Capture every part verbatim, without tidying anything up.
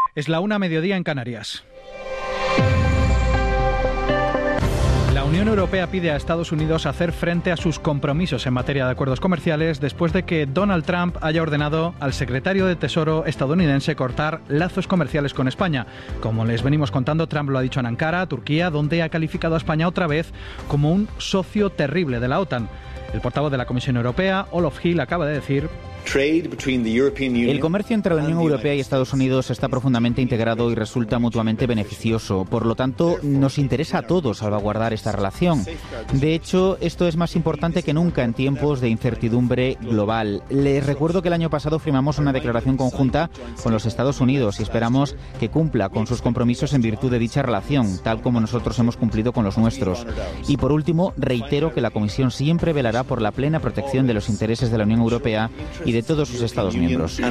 Es la una, mediodía en Canarias. La Unión Europea pide a Estados Unidos hacer frente a sus compromisos en materia de acuerdos comerciales después de que Donald Trump haya ordenado al secretario de Tesoro estadounidense cortar lazos comerciales con España. Como les venimos contando, Trump lo ha dicho en Ankara, Turquía, donde ha calificado a España otra vez como un socio terrible de la OTAN. El portavoz de la Comisión Europea, Olof Hill, acaba de decir: el comercio entre la Unión Europea y Estados Unidos está profundamente integrado y resulta mutuamente beneficioso. Por lo tanto, nos interesa a todos salvaguardar esta relación. De hecho, esto es más importante que nunca en tiempos de incertidumbre global. Les recuerdo que el año pasado firmamos una declaración conjunta con los Estados Unidos y esperamos que cumpla con sus compromisos en virtud de dicha relación, tal como nosotros hemos cumplido con los nuestros. Y por último, reitero que la Comisión siempre velará por la plena protección de los intereses de la Unión Europea y de todos sus Estados miembros.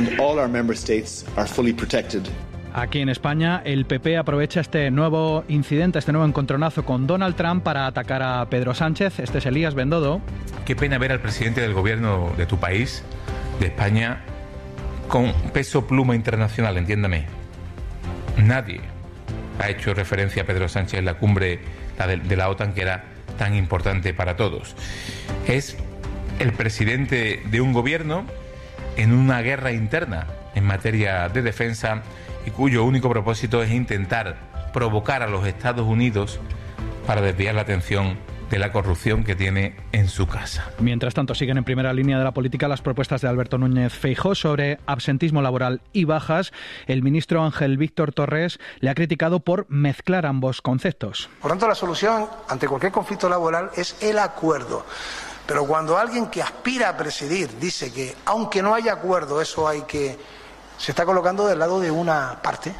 Aquí en España, el P P aprovecha este nuevo incidente, este nuevo encontronazo con Donald Trump para atacar a Pedro Sánchez. Este es Elías Bendodo. Qué pena ver al presidente del gobierno de tu país, de España, con peso pluma internacional, entiéndame. Nadie ha hecho referencia a Pedro Sánchez en la cumbre la de, de la OTAN, que era tan importante para todos. Es el presidente de un gobierno en una guerra interna en materia de defensa y cuyo único propósito es intentar provocar a los Estados Unidos para desviar la atención de la corrupción que tiene en su casa. Mientras tanto, siguen en primera línea de la política las propuestas de Alberto Núñez Feijóo sobre absentismo laboral y bajas. El ministro Ángel Víctor Torres le ha criticado por mezclar ambos conceptos. Por tanto, la solución ante cualquier conflicto laboral es el acuerdo. Pero cuando alguien que aspira a presidir dice que, aunque no haya acuerdo, eso hay que... se está colocando del lado de una parte.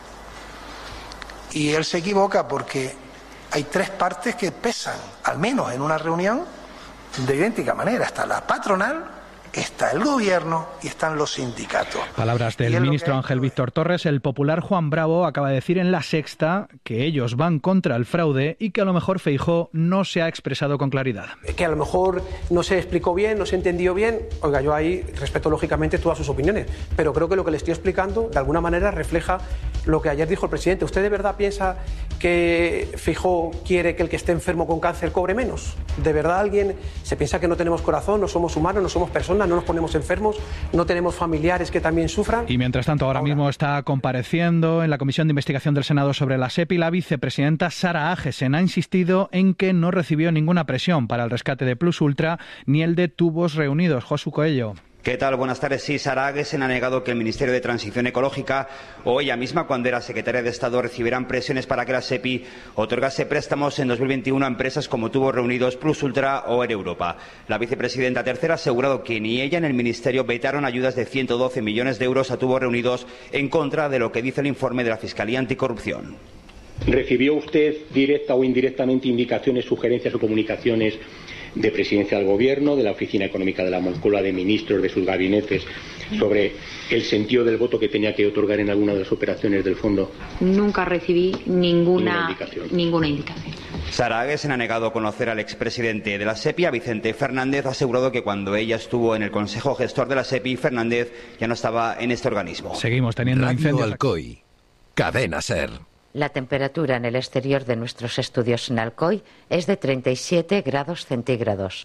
Y él se equivoca porque hay tres partes que pesan, al menos en una reunión, de idéntica manera. Está la patronal, está el gobierno y están los sindicatos. Palabras del ministro Ángel Víctor Torres. El popular Juan Bravo acaba de decir en La Sexta que ellos van contra el fraude y que a lo mejor Feijóo no se ha expresado con claridad. Que a lo mejor no se explicó bien, no se entendió bien. Oiga, yo ahí respeto lógicamente todas sus opiniones, pero creo que lo que le estoy explicando de alguna manera refleja lo que ayer dijo el presidente. ¿Usted de verdad piensa que Feijóo quiere que el que esté enfermo con cáncer cobre menos? ¿De verdad alguien se piensa que no tenemos corazón, no somos humanos, no somos personas, no nos ponemos enfermos, no tenemos familiares que también sufran? Y mientras tanto, ahora, ahora mismo está compareciendo en la Comisión de Investigación del Senado sobre la SEPI la vicepresidenta Sara Agesen. Ha insistido en que no recibió ninguna presión para el rescate de Plus Ultra ni el de Tubos Reunidos. Josu Coello. ¿Qué tal? Buenas tardes. Sí, Sara Agesen ha negado que el Ministerio de Transición Ecológica o ella misma, cuando era secretaria de Estado, recibieran presiones para que la SEPI otorgase préstamos en dos mil veintiuno a empresas como Tubos Reunidos, Plus Ultra o Air Europa. La vicepresidenta tercera ha asegurado que ni ella ni el Ministerio vetaron ayudas de ciento doce millones de euros a Tubos Reunidos, en contra de lo que dice el informe de la Fiscalía Anticorrupción. ¿Recibió usted directa o indirectamente indicaciones, sugerencias o comunicaciones de Presidencia del Gobierno, de la Oficina Económica de la Moncloa, de ministros, de sus gabinetes, sobre el sentido del voto que tenía que otorgar en alguna de las operaciones del fondo? Nunca recibí ninguna, ninguna indicación. Ninguna indicación. Sara Agesen ha negado conocer al expresidente de la SEPI, a Vicente Fernández. Ha asegurado que cuando ella estuvo en el Consejo Gestor de la SEPI, Fernández ya no estaba en este organismo. Seguimos teniendo Radio incendios. Alcoy, Cadena SER. La temperatura en el exterior de nuestros estudios en Alcoy es de treinta y siete grados centígrados.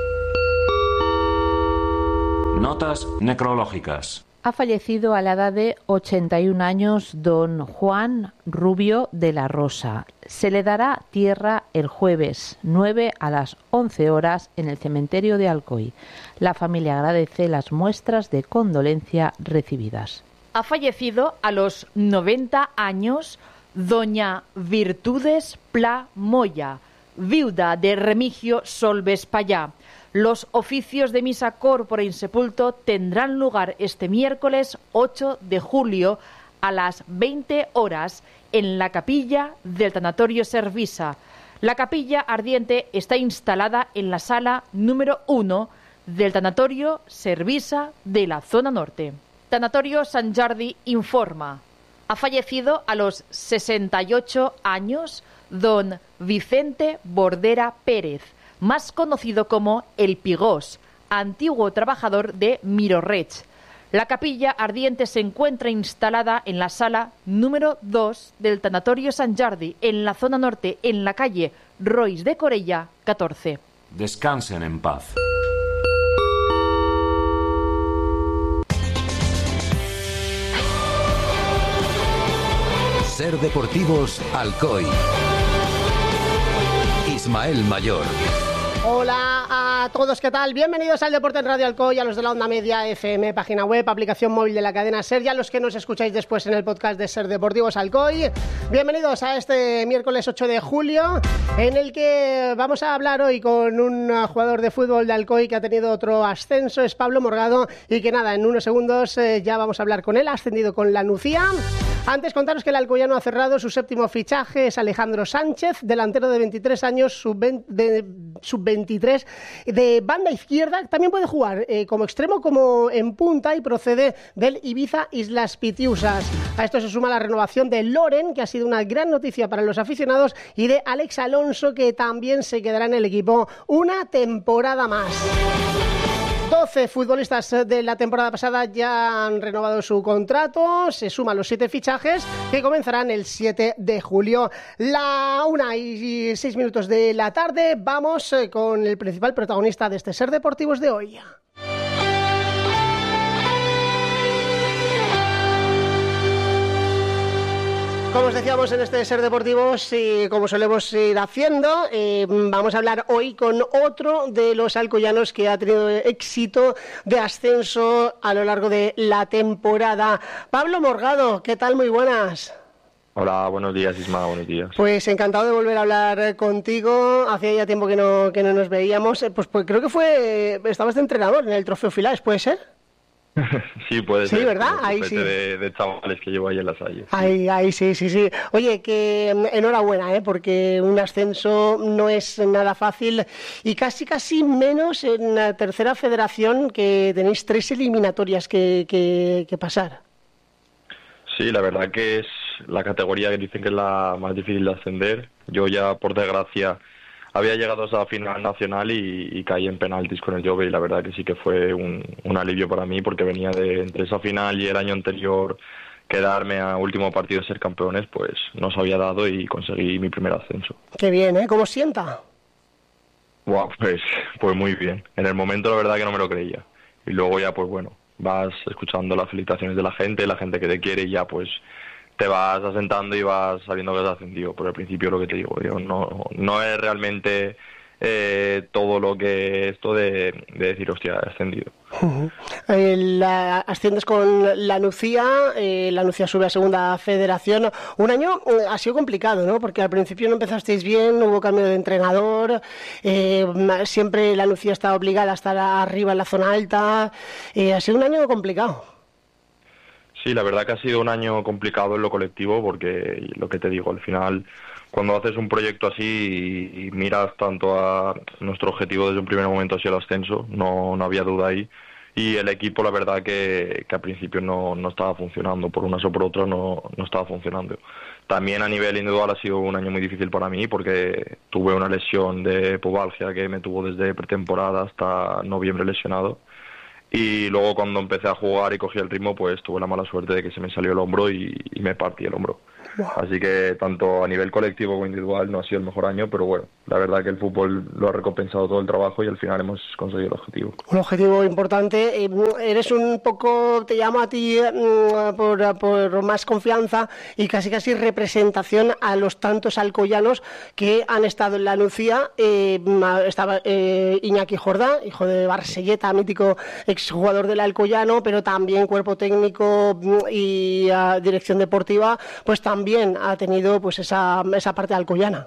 Notas necrológicas. Ha fallecido a la edad de ochenta y un años don Juan Rubio de la Rosa. Se le dará tierra el jueves nueve a las once horas en el cementerio de Alcoy. La familia agradece las muestras de condolencia recibidas. Ha fallecido a los noventa años doña Virtudes Pla Moya, viuda de Remigio Solves Payá. Los oficios de misa corpore insepulto tendrán lugar este miércoles ocho de julio a las veinte horas en la capilla del Tanatorio Servisa. La capilla ardiente está instalada en la sala número uno del Tanatorio Servisa de la zona norte. Tanatorio Sant Jordi informa. Ha fallecido a los sesenta y ocho años don Vicente Bordera Pérez, más conocido como El Pigós, antiguo trabajador de Mirorrech. La capilla ardiente se encuentra instalada en la sala número dos del Tanatorio Sant Jordi, en la zona norte, en la calle Rois de Corella catorce. Descansen en paz. Ser Deportivos Alcoy. Ismael Mayor. Hola a todos, ¿qué tal? Bienvenidos al Deporte en Radio Alcoy, a los de la Onda Media F M, página web, aplicación móvil de la cadena SER, y a los que nos escucháis después en el podcast de Ser Deportivos Alcoy. Bienvenidos a este miércoles ocho de julio, en el que vamos a hablar hoy con un jugador de fútbol de Alcoy que ha tenido otro ascenso, es Pablo Morgado, y que nada, en unos segundos eh, ya vamos a hablar con él, ha ascendido con la Nucía. Antes contaros que el alcoyano ha cerrado su séptimo fichaje, es Alejandro Sánchez, delantero de veintitrés años, sub veintitrés, de banda izquierda, también puede jugar eh, como extremo como en punta y procede del Ibiza Islas Pitiusas. A esto se suma la renovación de Loren, que ha sido una gran noticia para los aficionados, y de Alex Alonso, que también se quedará en el equipo una temporada más. doce futbolistas de la temporada pasada ya han renovado su contrato, se suman los siete fichajes que comenzarán el siete de julio. La una y seis minutos de la tarde, vamos con el principal protagonista de este Ser Deportivos de hoy. Como os decíamos en este Ser Deportivos, y como solemos ir haciendo, eh, vamos a hablar hoy con otro de los alcoyanos que ha tenido éxito de ascenso a lo largo de la temporada. Pablo Morgado, ¿qué tal? Muy buenas. Hola, buenos días, Isma, buenos días. Pues encantado de volver a hablar contigo. Hacía ya tiempo que no, que no nos veíamos. Pues, pues creo que fue, estabas de entrenador en el Trofeo Filás, ¿puede ser? Sí, puede ser. Sí, ¿verdad? Ahí sí. De, de chavales que llevo ahí en las Salle. Ahí, ahí, sí, sí, sí. Oye, que enhorabuena, ¿eh? Porque un ascenso no es nada fácil, y casi, casi menos en la tercera federación, que tenéis tres eliminatorias que, que, que pasar. Sí, la verdad que es la categoría que dicen que es la más difícil de ascender. Yo ya, por desgracia, había llegado a esa final nacional y, y caí en penaltis con el Jove, y la verdad que sí que fue un, un alivio para mí, porque venía de entre esa final y el año anterior quedarme a último partido de ser campeones, pues no se había dado y conseguí mi primer ascenso. Qué bien, ¿eh? ¿Cómo sienta? Wow, pues, pues muy bien. En el momento la verdad que no me lo creía, y luego ya pues bueno, vas escuchando las felicitaciones de la gente, la gente que te quiere, y ya pues te vas asentando y vas sabiendo que has ascendido. Por el principio, lo que te digo, yo no, no es realmente eh, todo lo que esto de, de decir, hostia, he ascendido. Uh-huh. Eh, la, asciendes con la Nucía, eh, la Nucía sube a segunda federación. Un año eh, ha sido complicado, ¿no? Porque al principio no empezasteis bien, hubo cambio de entrenador, eh, siempre la Nucía estaba obligada a estar arriba en la zona alta, eh, ha sido un año complicado. Sí, la verdad que ha sido un año complicado en lo colectivo, porque lo que te digo, al final, cuando haces un proyecto así y, y miras tanto a nuestro objetivo desde un primer momento hacia el ascenso, no, no había duda ahí, y el equipo la verdad que, que al principio no, no estaba funcionando, por unas o por otras no, no estaba funcionando. También a nivel individual ha sido un año muy difícil para mí, porque tuve una lesión de pubalgia que me tuvo desde pretemporada hasta noviembre lesionado. Y luego cuando empecé a jugar y cogí el ritmo, pues tuve la mala suerte de que se me salió el hombro y, y me partí el hombro. Wow. Así que tanto a nivel colectivo como individual no ha sido el mejor año, pero bueno, la verdad que el fútbol lo ha recompensado todo el trabajo y al final hemos conseguido el objetivo. Un objetivo importante. Eres un poco, te llamo a ti por, por más confianza y casi casi representación a los tantos alcoyanos que han estado en la Nucía. Eh, estaba eh, Iñaki Jordá, hijo de Barselleta, mítico exjugador del Alcoyano, pero también cuerpo técnico y uh, dirección deportiva, pues también también ha tenido pues esa, esa parte alcoyana.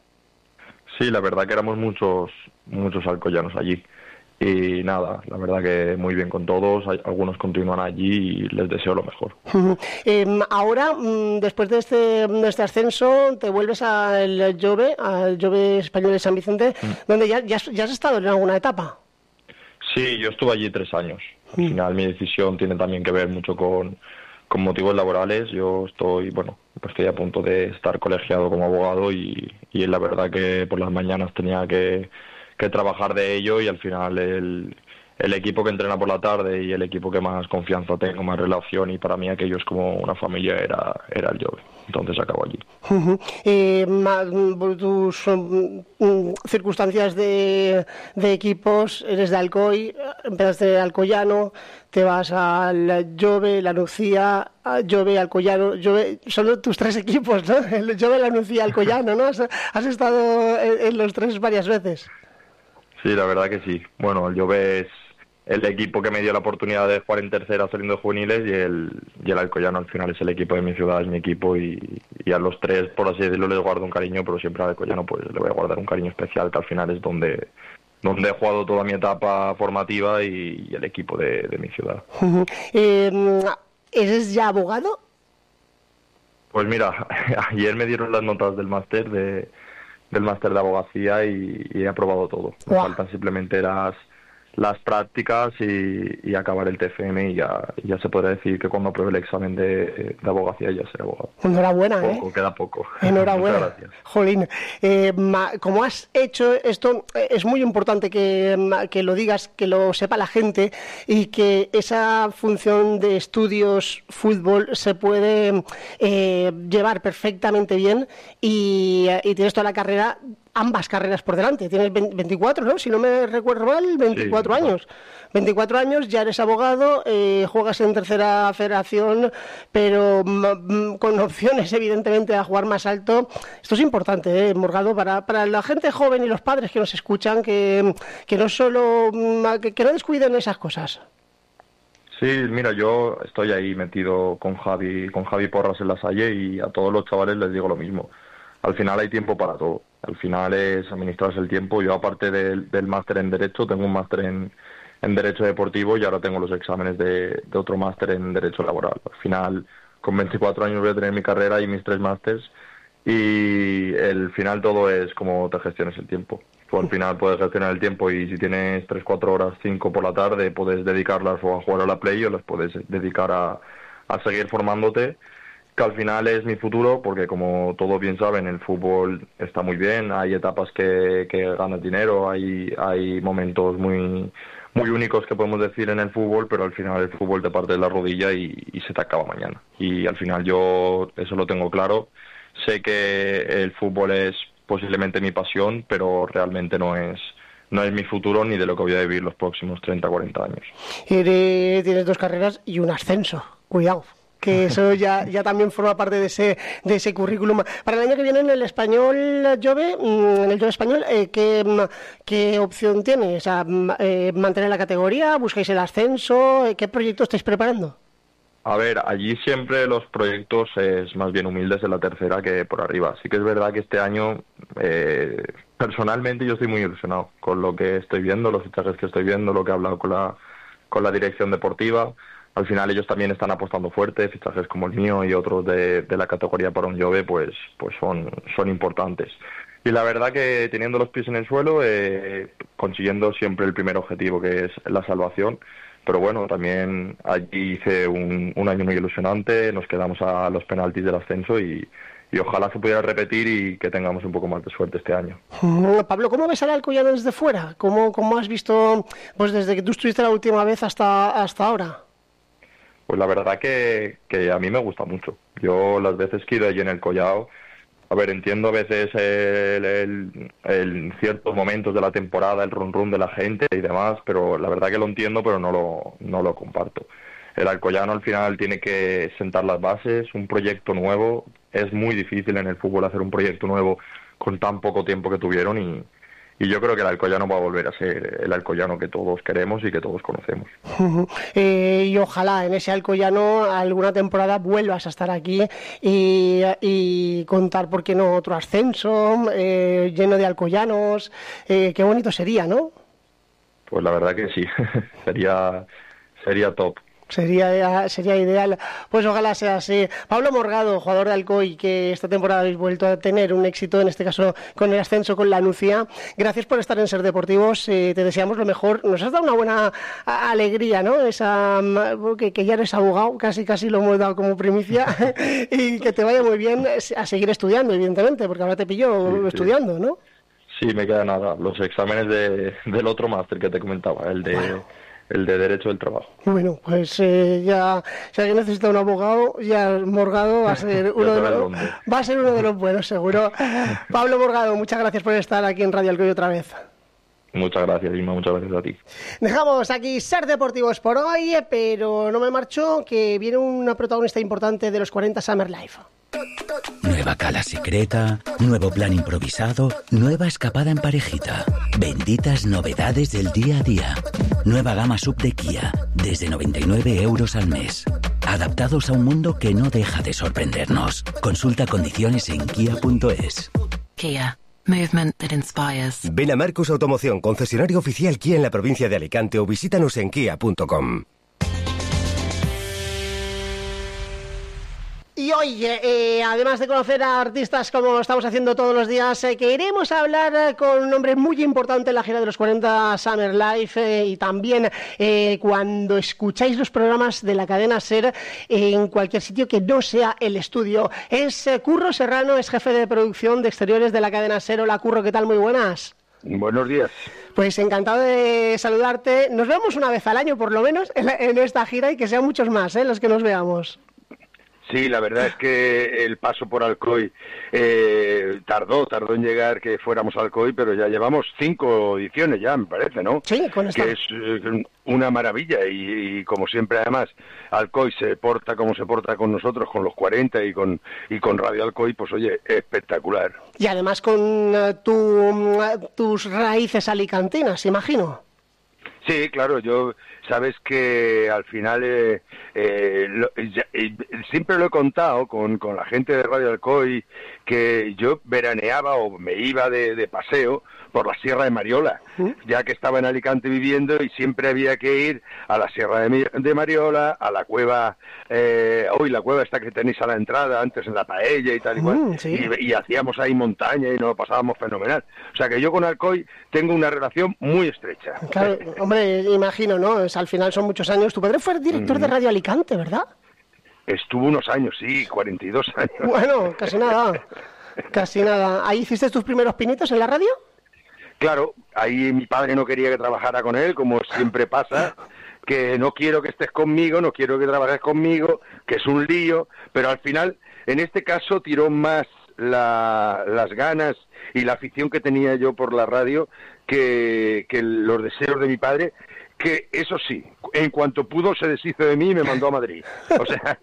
Sí, la verdad que éramos muchos muchos alcoyanos allí. Y nada, la verdad que muy bien con todos, hay, algunos continúan allí y les deseo lo mejor. Uh-huh. eh, ahora, después de este, de este ascenso, te vuelves al Jove, al Jove Español de San Vicente, uh-huh. donde ya, ya, ya has estado en alguna etapa. Sí, yo estuve allí tres años. Al uh-huh. final mi decisión tiene también que ver mucho con, con motivos laborales. Yo estoy, bueno, estoy a punto de estar colegiado como abogado y, y la verdad que por las mañanas tenía que... que trabajar de ello y al final el, el equipo que entrena por la tarde y el equipo que más confianza tengo, más relación, y para mí aquello es como una familia, era, era el Jove. Entonces acabo allí. Uh-huh. eh, ma, tus um, circunstancias de, de equipos, eres de Alcoy, empezaste en Alcoyano, te vas al Jove, la Nucía, Jove, Alcoyano, Jove, son tus tres equipos, ¿no? El Jove, la Nucía, Alcoyano, ¿no? Has, has estado en, en los tres varias veces. Sí, la verdad que sí. Bueno, el Jove es el equipo que me dio la oportunidad de jugar en tercera saliendo de juveniles, y el, y el Alcoyano al final es el equipo de mi ciudad, es mi equipo, y, y a los tres, por así decirlo, les guardo un cariño, pero siempre al Alcoyano pues le voy a guardar un cariño especial, que al final es donde, donde he jugado toda mi etapa formativa y, y el equipo de, de mi ciudad. Uh-huh. eh, ¿Eres ya abogado? Pues mira, ayer me dieron las notas del máster de, del máster de abogacía y, y he aprobado todo. Me wow. faltan simplemente las las prácticas y, y acabar el T F M, y ya, ya se podrá decir que cuando apruebe el examen de, de abogacía ya seré abogado. Enhorabuena, poco, ¿eh? Queda poco. Enhorabuena. Muchas gracias. Jolín, eh, ma, como has hecho esto, es muy importante que, ma, que lo digas, que lo sepa la gente, y que esa función de estudios fútbol se puede eh, llevar perfectamente bien, y, y tienes toda la carrera, ambas carreras por delante. Tienes veinticuatro, ¿no? Si no me recuerdo mal, veinticuatro sí, años. veinticuatro años, ya eres abogado, eh, juegas en tercera federación, pero m- con opciones, evidentemente, a jugar más alto. Esto es importante, ¿eh, Morgado? Para, para la gente joven y los padres que nos escuchan, que, que no solo que, que no descuiden esas cosas. Sí, mira, yo estoy ahí metido con Javi, con Javi Porras en la Salle, y a todos los chavales les digo lo mismo. Al final hay tiempo para todo. Al final es administrarse el tiempo. Yo, aparte del, del máster en Derecho, tengo un máster en, en Derecho Deportivo, y ahora tengo los exámenes de, de otro máster en Derecho Laboral. Al final, con veinticuatro años voy a tener mi carrera y mis tres másters, y el final todo es cómo te gestiones el tiempo. Tú al final puedes gestionar el tiempo, y si tienes tres, cuatro horas, cinco por la tarde, puedes dedicarlas o a jugar a la Play, o las puedes dedicar a, a seguir formándote, que al final es mi futuro, porque como todos bien saben, el fútbol está muy bien, hay etapas que, que ganas dinero, hay, hay momentos muy, muy únicos que podemos decir en el fútbol, pero al final el fútbol te parte de la rodilla y, y se te acaba mañana. Y al final yo eso lo tengo claro. Sé que el fútbol es posiblemente mi pasión, pero realmente no es no es mi futuro ni de lo que voy a vivir los próximos treinta, cuarenta años. Eres, tienes dos carreras y un ascenso, cuidado, que eso ya, ya también forma parte de ese de ese currículum. Para el año que viene en el español, Jove, en el Jove español, eh, ¿qué, ¿qué opción tiene? O sea, eh, ¿mantener la categoría? ¿Buscáis el ascenso? ¿Qué proyecto estáis preparando? A ver, allí siempre los proyectos es más bien humildes en la tercera que por arriba. Sí que es verdad que este año, eh, personalmente yo estoy muy ilusionado con lo que estoy viendo, los fichajes que estoy viendo, lo que he hablado con la, con la dirección deportiva. Al final ellos también están apostando fuerte, fichajes como el mío y otros de, de la categoría para un Jove, pues, pues son, son importantes. Y la verdad que teniendo los pies en el suelo, eh, consiguiendo siempre el primer objetivo, que es la salvación. Pero bueno, también allí hice un, un año muy ilusionante, nos quedamos a los penaltis del ascenso y, y ojalá se pudiera repetir y que tengamos un poco más de suerte este año. Pablo, ¿cómo ves al Alcoyano desde fuera? ¿Cómo, cómo has visto, pues desde que tú estuviste la última vez hasta, hasta ahora? Pues la verdad que, que a mí me gusta mucho. Yo las veces que he ido allí en el Collao, a ver, entiendo a veces el, el, el ciertos momentos de la temporada, el run run de la gente y demás, pero la verdad que lo entiendo, pero no lo, no lo comparto. El Alcoyano al final tiene que sentar las bases, un proyecto nuevo. Es muy difícil en el fútbol hacer un proyecto nuevo con tan poco tiempo que tuvieron y, y yo creo que el Alcoyano va a volver a ser el Alcoyano que todos queremos y que todos conocemos. Uh-huh. eh, y ojalá en ese Alcoyano alguna temporada vuelvas a estar aquí y, y contar, ¿por qué no?, otro ascenso eh, lleno de alcoyanos. Eh, qué bonito sería, ¿no? Pues la verdad que sí, sería, sería top. Sería, sería ideal. Pues ojalá sea así. Pablo Morgado, jugador de Alcoy, que esta temporada habéis vuelto a tener un éxito, en este caso con el ascenso con la Nucía. Gracias por estar en Ser Deportivos. Eh, te deseamos lo mejor. Nos has dado una buena alegría, ¿no? Esa que, que ya eres abogado, casi casi lo hemos dado como primicia. Y que te vaya muy bien a seguir estudiando, evidentemente, porque ahora te pillo sí, estudiando, ¿no? Sí, me queda nada. Los exámenes de, del otro máster que te comentaba, el de... Bueno. el de Derecho del Trabajo. Bueno, pues eh, ya, si alguien necesita un abogado, ya Morgado va a ser uno de los, va a ser uno de los buenos, seguro. Pablo Morgado, muchas gracias por estar aquí en Radio Alcoy otra vez. Muchas gracias, Inma, muchas gracias a ti. Dejamos aquí Ser Deportivos por hoy, pero no me marcho, que viene una protagonista importante de los cuarenta Summer Life. Nueva cala secreta, nuevo plan improvisado, nueva escapada en parejita. Benditas novedades del día a día. Nueva gama sub de Kia, desde noventa y nueve euros al mes. Adaptados a un mundo que no deja de sorprendernos. Consulta condiciones en kia punto es. Kia. Movement that inspires. Ven a Marcos Automoción, concesionario oficial Kia en la provincia de Alicante, o visítanos en kia punto com. Y hoy, eh, además de conocer a artistas como estamos haciendo todos los días, eh, queremos hablar eh, con un hombre muy importante en la gira de los cuarenta Summer Life eh, y también eh, cuando escucháis los programas de la cadena SER eh, en cualquier sitio que no sea el estudio. Es eh, Curro Serrano, es jefe de producción de exteriores de la cadena SER. Hola Curro, ¿qué tal? Muy buenas. Buenos días. Pues encantado de saludarte. Nos vemos una vez al año, por lo menos, en, la, en esta gira, y que sean muchos más eh, los que nos veamos. Sí, la verdad es que el paso por Alcoy eh, tardó, tardó en llegar que fuéramos a Alcoy, pero ya llevamos cinco ediciones ya, me parece, ¿no? Sí, con esta. Que es eh, una maravilla y, y como siempre además Alcoy se porta como se porta con nosotros, con los cuarenta y con y con Radio Alcoy, pues oye, espectacular. Y además con uh, tu, uh, tus raíces alicantinas, imagino. Sí, claro, yo, sabes que al final, eh, eh, lo, ya, eh, siempre lo he contado con, con la gente de Radio Alcoy, que yo veraneaba o me iba de, de paseo por la Sierra de Mariola, ¿sí? Ya que estaba en Alicante viviendo y siempre había que ir a la Sierra de, de Mariola, a la cueva, eh, hoy la cueva esta que tenéis a la entrada, antes en la Paella y tal y cual, mm, ¿sí? y, y hacíamos ahí montaña y nos lo pasábamos fenomenal. O sea que yo con Alcoy tengo una relación muy estrecha. Claro, hombre, imagino, ¿no? Es, al final son muchos años. Tu padre fue director mm. de Radio Alicante, ¿verdad? Estuvo unos años, sí, cuarenta y dos años. Bueno, casi nada, casi nada. ¿Ahí hiciste tus primeros pinitos en la radio? Claro, ahí mi padre no quería que trabajara con él, como siempre pasa, que no quiero que estés conmigo, no quiero que trabajes conmigo, que es un lío, pero al final, en este caso, tiró más la, las ganas y la afición que tenía yo por la radio que, que los deseos de mi padre, que eso sí, en cuanto pudo se deshizo de mí y me mandó a Madrid. O sea,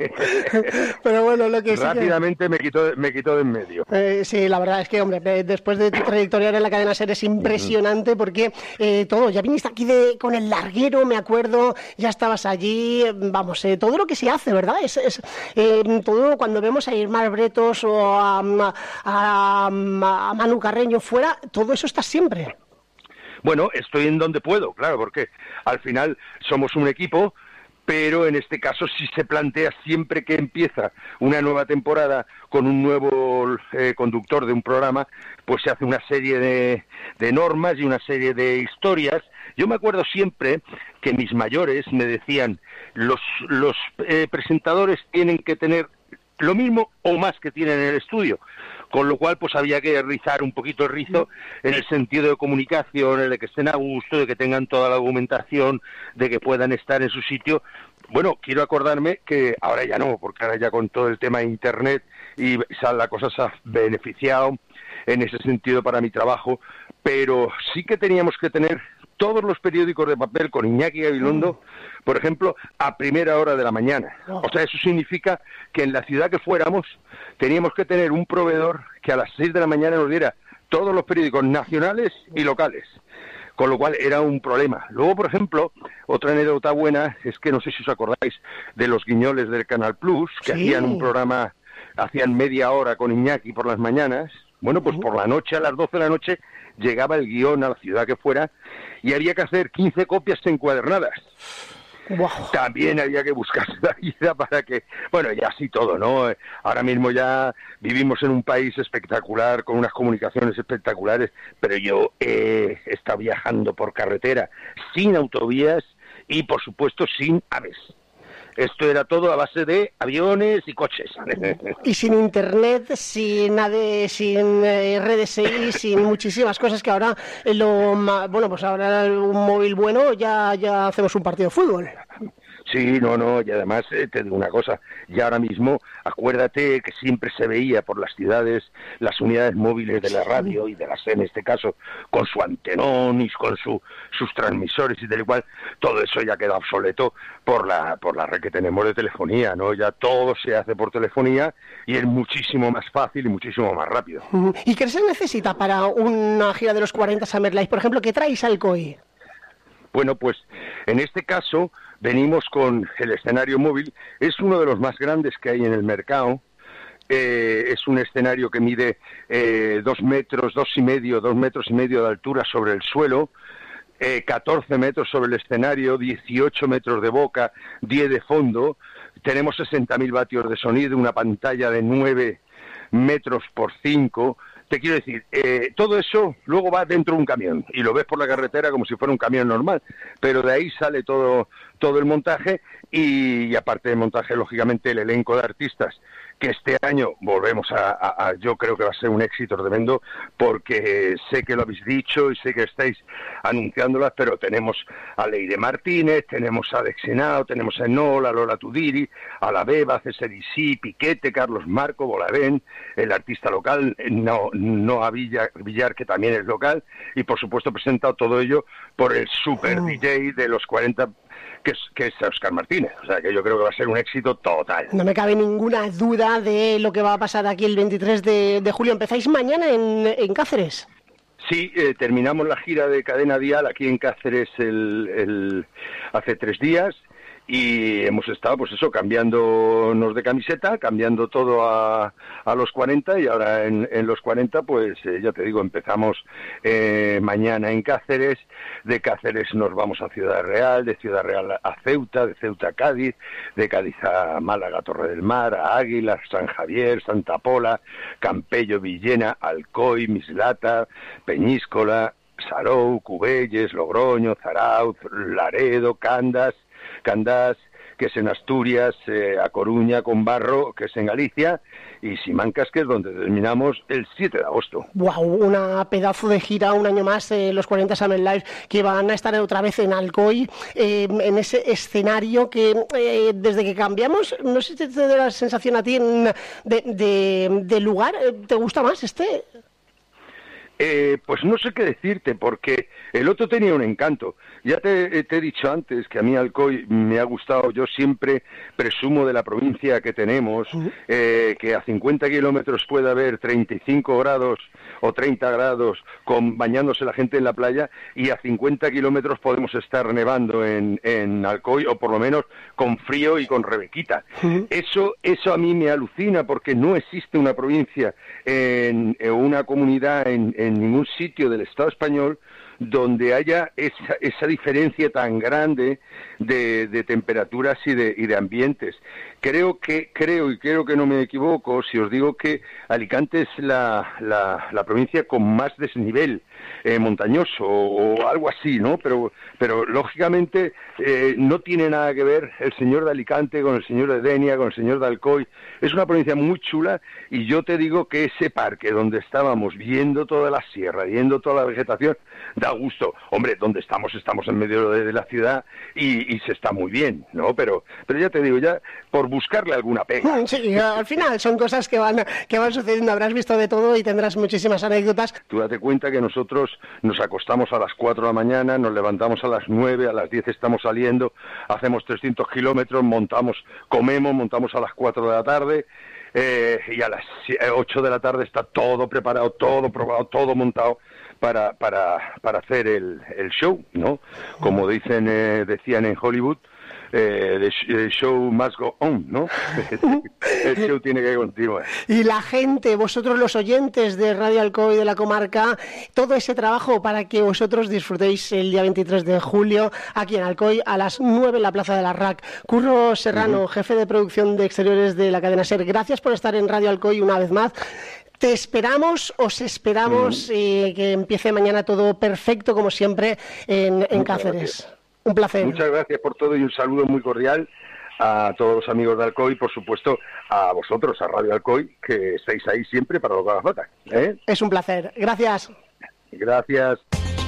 pero bueno, lo que rápidamente sí que... me quitó me quitó de en medio. Eh, sí, la verdad es que, hombre, después de tu trayectoria en la cadena SER es impresionante, porque eh, todo, ya viniste aquí de, con el larguero, me acuerdo, ya estabas allí, vamos, eh, todo lo que se hace, ¿verdad? Es, es eh, todo cuando vemos a Irmar Bretos o a, a, a, a Manu Carreño fuera, todo eso está siempre. Bueno, estoy en donde puedo, claro, porque al final somos un equipo, pero en este caso sí se plantea siempre que empieza una nueva temporada con un nuevo eh, conductor de un programa, pues se hace una serie de, de normas y una serie de historias. Yo me acuerdo siempre que mis mayores me decían, los, los eh, presentadores tienen que tener lo mismo o más que tienen en el estudio, con lo cual pues había que rizar un poquito el rizo en el sentido de comunicación, en el de que estén a gusto, de que tengan toda la documentación, de que puedan estar en su sitio. Bueno, quiero acordarme que ahora ya no, porque ahora ya con todo el tema de internet y la cosa se ha beneficiado en ese sentido para mi trabajo, pero sí que teníamos que tener todos los periódicos de papel con Iñaki Gabilondo, por ejemplo, a primera hora de la mañana. O sea, eso significa que en la ciudad que fuéramos teníamos que tener un proveedor que a las seis de la mañana nos diera todos los periódicos nacionales y locales, con lo cual era un problema. Luego, por ejemplo, otra anécdota buena es que no sé si os acordáis de los guiñoles del Canal Plus, que sí. hacían un programa, hacían media hora con Iñaki por las mañanas. Bueno, pues por la noche, a las doce de la noche, llegaba el guión a la ciudad que fuera y había que hacer quince copias encuadernadas. Wow. También había que buscarse la vida para que... Bueno, ya así todo, ¿no? Ahora mismo ya vivimos en un país espectacular, con unas comunicaciones espectaculares, pero yo he estado viajando por carretera sin autovías y, por supuesto, sin aves. Esto era todo a base de aviones y coches. Y sin internet, sin A D, sin eh, redes S I, sin muchísimas cosas que ahora, eh, lo bueno, pues ahora un móvil bueno ya, ya hacemos un partido de fútbol. Sí, no, no, y además eh, te digo una cosa, ya ahora mismo acuérdate que siempre se veía por las ciudades las unidades móviles de la radio y de la S E, en este caso, con su antenón y con su, sus transmisores y tal y cual, todo eso ya queda obsoleto por la, por la red que tenemos de telefonía, ¿no? Ya todo se hace por telefonía y es muchísimo más fácil y muchísimo más rápido. ¿Y qué se necesita para una gira de los cuarenta Summer Live? Por ejemplo, ¿qué traéis al C O I? Bueno, pues en este caso venimos con el escenario móvil. Es uno de los más grandes que hay en el mercado. Eh, es un escenario que mide eh, dos metros, dos y medio, dos metros y medio de altura sobre el suelo, eh, catorce metros sobre el escenario, dieciocho metros de boca, diez de fondo. Tenemos sesenta mil vatios de sonido, una pantalla de nueve metros por cinco. Te quiero decir, eh, todo eso luego va dentro de un camión y lo ves por la carretera como si fuera un camión normal, pero de ahí sale todo, todo el montaje y, y aparte del montaje, lógicamente, el elenco de artistas, que este año volvemos a, a, a, yo creo que va a ser un éxito tremendo, porque sé que lo habéis dicho y sé que estáis anunciándolas, pero tenemos a Leire Martínez, tenemos a Dexenao, tenemos a Enol, a Lola Tudiri, a La Beba, César Isí, Piquete, Carlos Marco, Bolavén, el artista local, no, no a Villar, Villar, que también es local, y por supuesto presentado todo ello por el super D J de los cuarenta, que es, que es Óscar Martínez. O sea, que yo creo que va a ser un éxito total. No me cabe ninguna duda de lo que va a pasar aquí el veintitrés de, de julio. ¿Empezáis mañana en, en Cáceres? Sí, eh, terminamos la gira de Cadena Dial aquí en Cáceres el, el, hace tres días. Y hemos estado, pues eso, cambiándonos de camiseta, cambiando todo a, a los cuarenta, y ahora en, en los cuarenta, pues eh, ya te digo, empezamos eh, mañana en Cáceres, de Cáceres nos vamos a Ciudad Real, de Ciudad Real a Ceuta, de Ceuta a Cádiz, de Cádiz a Málaga, Torre del Mar, a Águila, San Javier, Santa Pola, Campello, Villena, Alcoy, Mislata, Peñíscola, Sarou, Cubelles, Logroño, Zarauz, Laredo, Candas, Candás, que es en Asturias, eh, A Coruña, con Barro, que es en Galicia, y Simancas, que es donde terminamos el siete de agosto. ¡Wow! Una pedazo de gira, un año más, eh, los cuarenta Summer Live, que van a estar otra vez en Alcoy, eh, en ese escenario que eh, desde que cambiamos, no sé si te da la sensación a ti en, de, de, de lugar, ¿te gusta más este? Eh, pues no sé qué decirte, porque el otro tenía un encanto. Ya te, te he dicho antes que a mí Alcoy me ha gustado. Yo siempre presumo de la provincia que tenemos, eh, que a cincuenta kilómetros puede haber treinta y cinco grados o treinta grados con, bañándose la gente en la playa, y a cincuenta kilómetros podemos estar nevando en, en Alcoy, o por lo menos con frío y con rebequita. Uh-huh. Eso, eso a mí me alucina, porque no existe una provincia en, en una comunidad en, en en ningún sitio del Estado español donde haya esa, esa diferencia tan grande de, de temperaturas y de, y de ambientes. Creo que, creo y creo que no me equivoco si os digo que Alicante es la, la, la provincia con más desnivel eh, montañoso o, o algo así, ¿no? Pero, pero lógicamente eh, no tiene nada que ver el señor de Alicante con el señor de Denia, con el señor de Alcoy. Es una provincia muy chula, y yo te digo que ese parque donde estábamos viendo toda la sierra, viendo toda la vegetación, da gusto. Hombre, donde estamos, estamos en medio de, de la ciudad y, y se está muy bien, ¿no? Pero, pero ya te digo, ya por buscarle alguna pega. Sí, al final son cosas que van, que van sucediendo, habrás visto de todo y tendrás muchísimas anécdotas. Tú date cuenta que nosotros nos acostamos a las cuatro de la mañana, nos levantamos a las nueve, a las diez estamos saliendo, hacemos trescientos kilómetros, montamos, comemos, montamos a las cuatro de la tarde, eh, y a las ocho de la tarde está todo preparado, todo probado, todo montado para para para hacer el, el show, ¿no? Como dicen, eh, decían en Hollywood, eh, the show must go on, ¿no? El show tiene que continuar. Y la gente, vosotros los oyentes de Radio Alcoy de la comarca, todo ese trabajo para que vosotros disfrutéis el día veintitrés de julio aquí en Alcoy a las nueve en la Plaza de la R A C. Curro Serrano, uh-huh. jefe de producción de exteriores de la cadena SER, gracias por estar en Radio Alcoy una vez más. Te esperamos, os esperamos, mm. eh, que empiece mañana todo perfecto, como siempre, en, en Cáceres. Gracias. Un placer. Muchas gracias por todo y un saludo muy cordial a todos los amigos de Alcoy y, por supuesto, a vosotros, a Radio Alcoy, que estáis ahí siempre para lo que haga falta, ¿eh? Es un placer. Gracias. Gracias.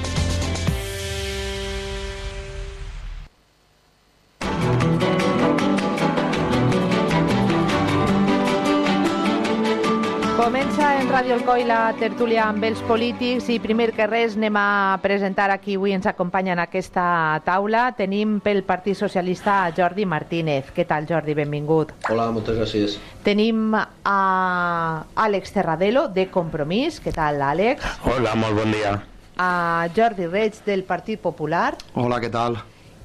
Comença en Ràdio Alcoi la tertúlia amb els polítics i primer que res anem a presentar a qui avui ens acompanya en aquesta taula. Tenim pel Partit Socialista Jordi Martínez. Què tal, Jordi? Benvingut. Hola, moltes gràcies. Tenim a Àlex Terradelo, de Compromís. Què tal, Àlex? Hola, molt bon dia. A Jordi Reig, del Partit Popular. Hola, què tal?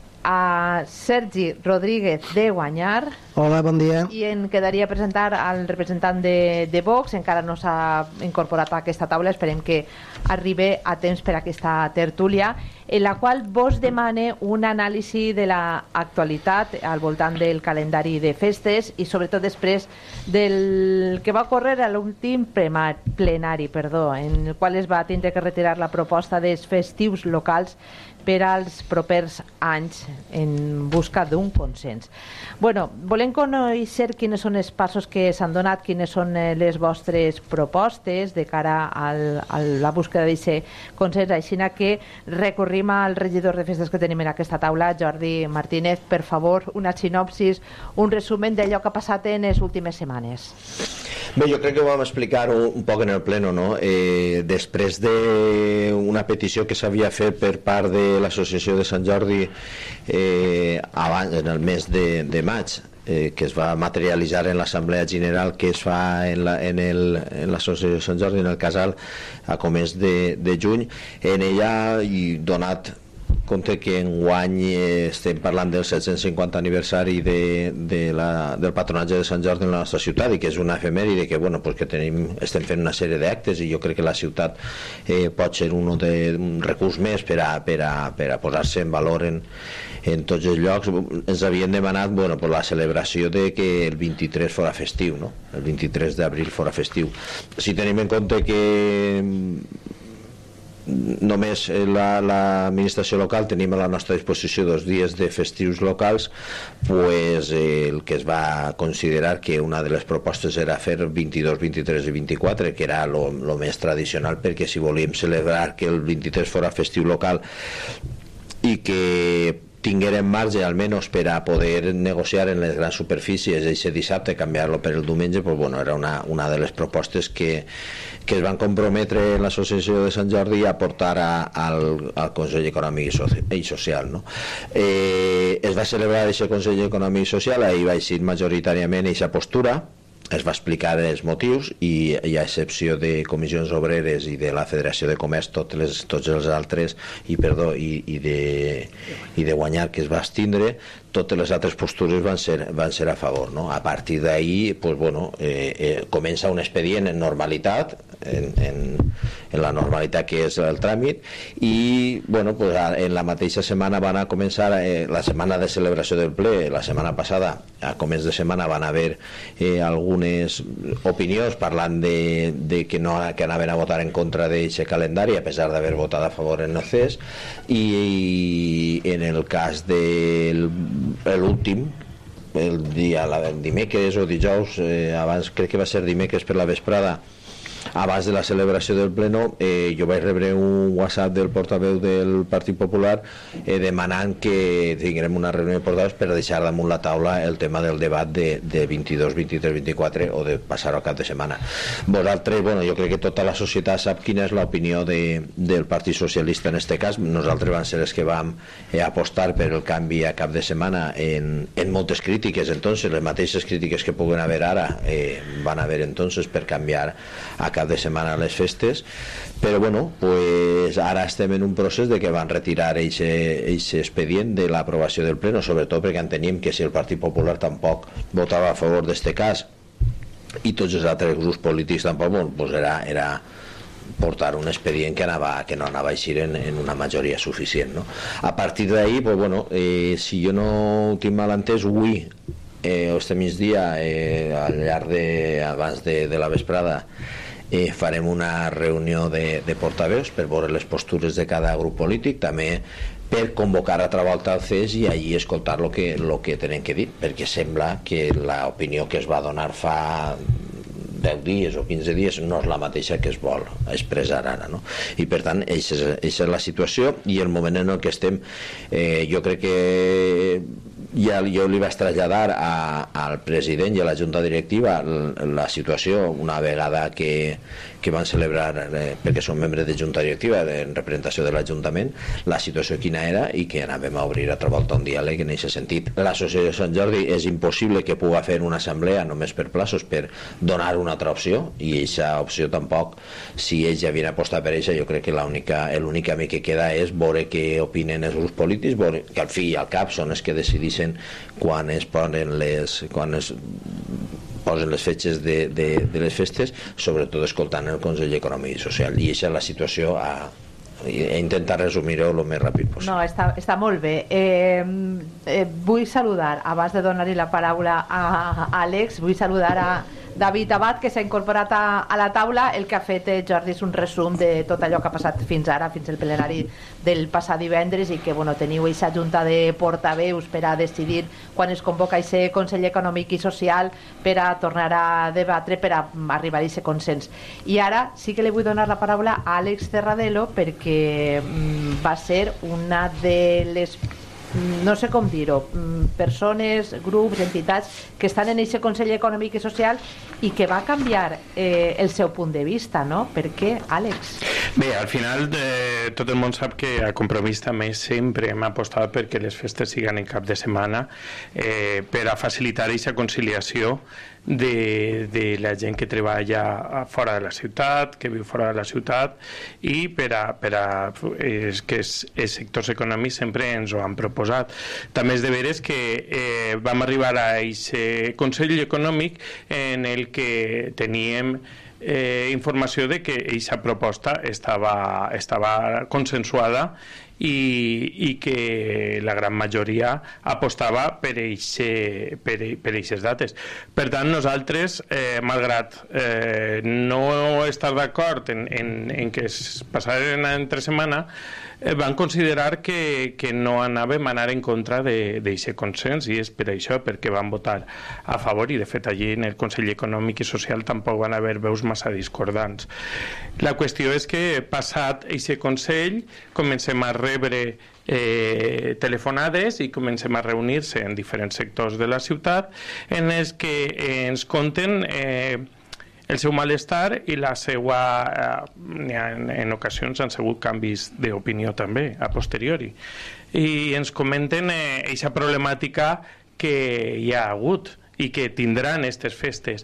A Sergi Rodríguez, de Guanyar. Hola, bon dia. I en quedaria presentar al representant de, de Vox. Encara no s'ha incorporat a aquesta taula, esperem que arribi a temps per a aquesta tertúlia, en la qual vos demane un anàlisi de l'actualitat al voltant del calendari de festes i sobretot després del que va ocórrer a l'últim plenari, perdó, en el qual es va tindre que retirar la proposta dels festius locals per als propers anys en busca d'un consens. Bueno, volem conèixer quines són els passos que s'han donat, quines són les vostres propostes de cara al, a la búsqueda d'aquest consens, així que recorrim al regidor de festes que tenim en aquesta taula, Jordi Martínez. Per favor, una sinopsis, un resumen d'allò que ha passat en les últimes setmanes. Bé, jo crec que ho vam explicar un, un poc en el pleno, no? Eh, després d'una petició que s'havia fet per part de l'Associació de Sant Jordi eh, abans, en el mes de, de maig, eh, que es va materialitzar en l'Assemblea General que es fa en l'Associació de Sant Jordi, en el Casal, a començ de, de juny. En ella, i donat compte que enguany estem parlant del set-cents cinquanta aniversari de, de la, del patronatge de Sant Jordi en la nostra ciutat, i que és una efemèride que, bueno, pues que tenim, estem fent una sèrie d'actes, i jo crec que la ciutat eh, pot ser un, de, un recurs més per a, per a, per a posar-se en valor en, en tots els llocs. Ens havien demanat, bueno, pues la celebració de que el vint-i-tres fora festiu, no? El vint-i-tres d'abril fora festiu. Si tenim en compte que només l'administració local tenim a la nostra disposició dos dies de festius locals, pues eh, el que es va considerar que una de les propostes era fer vint-i-dos, vint-i-tres i vint-i-quatre, que era lo, lo més tradicional, perquè si volíem celebrar que el vint-i-tres fora festiu local i que tingueren marge almenys per a poder negociar en les grans superfícies aquest dissabte, canviar-lo per el diumenge, pues bueno, era una, una de les propostes que, que es van comprometre en l'Associació de Sant Jordi a portar a, al, al Consell Econòmic i, Soci i Social, no? Eh, es va celebrar aquest Consell Econòmic i Social, ahir va eixir majoritàriament aquesta postura, es va explicar els motius, i, i a excepció de Comissions Obreres i de la Federació de Comerç, tots, les, tots els altres, i perdó, i, i, de, i de Guanyar, que es va abstindre, totes les altres postures van ser, van ser a favor, no? A partir d'ahir, pues, bueno, eh, eh, comença un expedient en normalitat, en, en, en la normalitat que és el tràmit, i bueno, pues, en la mateixa setmana van a començar eh, la setmana de celebració del ple. La setmana passada, a començ de setmana, van haver eh, algunes opinions parlant de, de que no que anaven a votar en contra d'aquest calendari, a pesar d'haver votat a favor en el C E S, i, i en el cas del l'últim, el dia, el dimecres o dijous, eh, abans crec que va ser dimecres per la vesprada, abans de la celebració del pleno, eh, jo vaig rebre un WhatsApp del portaveu del Partit Popular eh, demanant que tinguem una reunió de portaveus per deixar damunt la taula el tema del debat de, de vint-i-dos, vint-i-tres, vint-i-quatre, o de passar-ho al cap de setmana. Vosaltres, bueno, jo crec que tota la societat sap quina és l'opinió de, del Partit Socialista en este cas. Nosaltres vam ser els que vam eh, apostar per el canvi a cap de setmana en, en moltes crítiques, entonces les mateixes crítiques que puguen haver ara eh, van haver entonces per canviar a cap de setmana a les festes, però bueno, pues ara estem en un procés de que van retirar aquest expedient de l'aprovació del pleno, sobretot perquè enteníem que si el Partit Popular tampoc votava a favor d'este cas i tots els altres grups polítics tampoc, bueno, pues era, era portar un expedient que, anava, que no anava a eixir en, en una majoria suficient, no? A partir d'ahir, pues bueno, eh, si jo no tinc mal entès, avui eh, este migdia, eh, al llarg de, abans de, de la vesprada, Eh, farem una reunió de, de portaveus per veure les postures de cada grup polític. També per convocar altra volta el C E S i allí escoltar el que, lo que tenen que dir, perquè sembla que l'opinió que es va donar fa deu dies o quinze dies no és la mateixa que es vol expressar ara, no? I per tant, eixa és, eixa és la situació i el moment en el que estem, eh, jo crec que ja jo li vaig traslladar a, al president i a la junta directiva la situació una vegada que, que van celebrar, eh, perquè són membres de junta directiva en representació de l'Ajuntament, la situació quina era i que anàvem a obrir altra volta un diàleg en aquest sentit. L'associació de Sant Jordi és impossible que puga fer una assemblea només per plaços per donar una altra opció i aquesta opció tampoc, si ells ja havien apostat per això, jo crec que l'únic camí que queda és veure què opinen els grups polítics, veure, que al fi i al cap són els que decideixen quan es ponen les quan es posen les fetges de, de, de les festes, sobretot escoltant el Consell Econòmic i Social, i aquesta és la situació a, a intentar resumir-ho el més ràpid possible. No, està, està molt bé. Eh, eh, vull saludar, abans de donar-li la paraula a, a Àlex, vull saludar a David Abad, que s'ha incorporat a, a la taula. El que ha fet eh, Jordi és un resum de tot allò que ha passat fins ara, fins al plenari del passat divendres, i que bueno, teniu aquesta junta de portaveus per a decidir quan es convoca aquest Consell Econòmic i Social per a tornar a debatre, per a arribar a aquest consens. I ara sí que li vull donar la paraula a Àlex Terradelo, perquè mm, va ser una de les, no sé com dir-ho, persones, grups, entitats que estan en aquest Consell Econòmic i Social i que va canviar eh, el seu punt de vista, no? Per què, Àlex? Bé, al final eh, tot el món sap que a Compromís també sempre hem apostat perquè les festes siguin en cap de setmana, eh, per a facilitar aquesta conciliació de, de la gent que treballa fora de la ciutat, que viu fora de la ciutat, i per a, per a és que els, els sectors econòmics sempre ens ho han proposat. També és de veres que eh, vam arribar a aquest Consell Econòmic en el que teníem eh, informació de que aquesta proposta estava, estava consensuada i, i que la gran majoria apostava per aquestes per, per dates. Per tant, nosaltres, eh, malgrat eh, no estar d'acord en, en, en que es passaren entre setmana, eh, van considerar que, que no anàvem a anar en contra d'aquest consens, i és per això perquè van votar a favor, i de fet allí en el Consell Econòmic i Social tampoc van haver veus massa discordants. La qüestió és que passat aquest Consell comencem a rebre eh, telefonades i comencem a reunir-se en diferents sectors de la ciutat en els que eh, ens conten eh, el seu malestar i la seva, eh, en, en ocasions han sigut canvis d'opinió també a posteriori, i ens comenten aquesta eh, problemàtica que hi ha hagut i que tindran aquestes festes,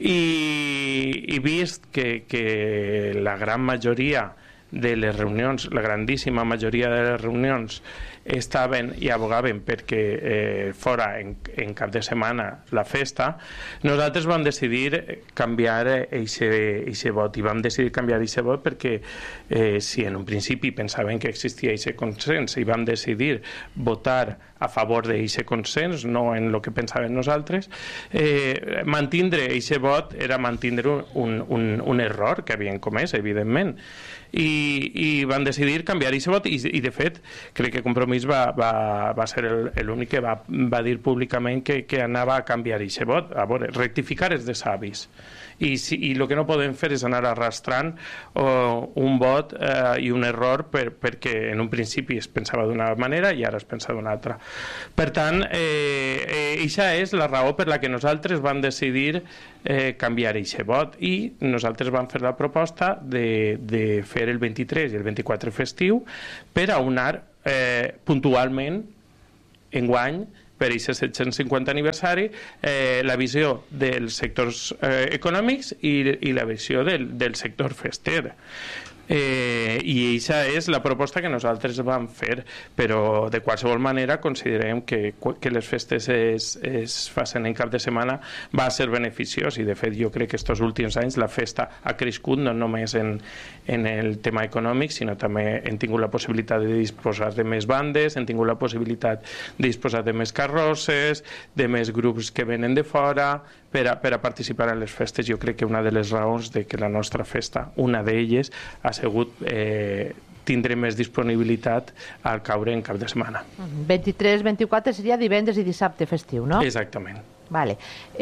i, i vist que, que la gran majoria de les reunions, la grandíssima majoria de les reunions estaven i abogaven perquè eh, fora en, en cap de setmana la festa, nosaltres vam decidir canviar aquest vot, i vam decidir canviar aquest vot perquè eh, si en un principi pensaven que existia aquest consens i vam decidir votar a favor d'aquest consens, no en el que pensàvem nosaltres, eh, mantindre aquest vot era mantindre un, un, un error que havien comès, evidentment, i, i van decidir canviar aquest vot, i, i de fet crec que Compromís va, va, va ser l'únic que va, va dir públicament que, que anava a canviar aquest vot, a veure, rectificar és de savis, i, si, i el que no podem fer és anar arrastrant uh, un vot uh, i un error per, perquè en un principi es pensava d'una manera i ara es pensa d'una altra. Per tant, eh, eixa és la raó per la que nosaltres vam decidir eh, canviar aquest vot, i nosaltres vam fer la proposta de, de fer el vint-i-tres i el vint-i-quatre festiu per a unar eh, puntualment enguany per aquest set-cents cinquanta aniversari eh, la visió dels sectors eh, econòmics i, i la visió del, del sector fester. Eh, i aquesta és la proposta que nosaltres vam fer, però de qualsevol manera considerem que, que les festes es, es facin en cap de setmana va ser beneficiós, i de fet jo crec que aquests últims anys la festa ha crescut no només en, en el tema econòmic, sinó també hem tingut la possibilitat de disposar de més bandes, hem tingut la possibilitat de disposar de més carrosses, de més grups que venen de fora per a, per a participar en les festes. Jo crec que una de les raons de que la nostra festa, una d'elles, ha sigut eh, tindrem més disponibilitat al caure en cap de setmana. vint-i-tres vint-i-quatre seria divendres i dissabte festiu, no? Exactament. Vale.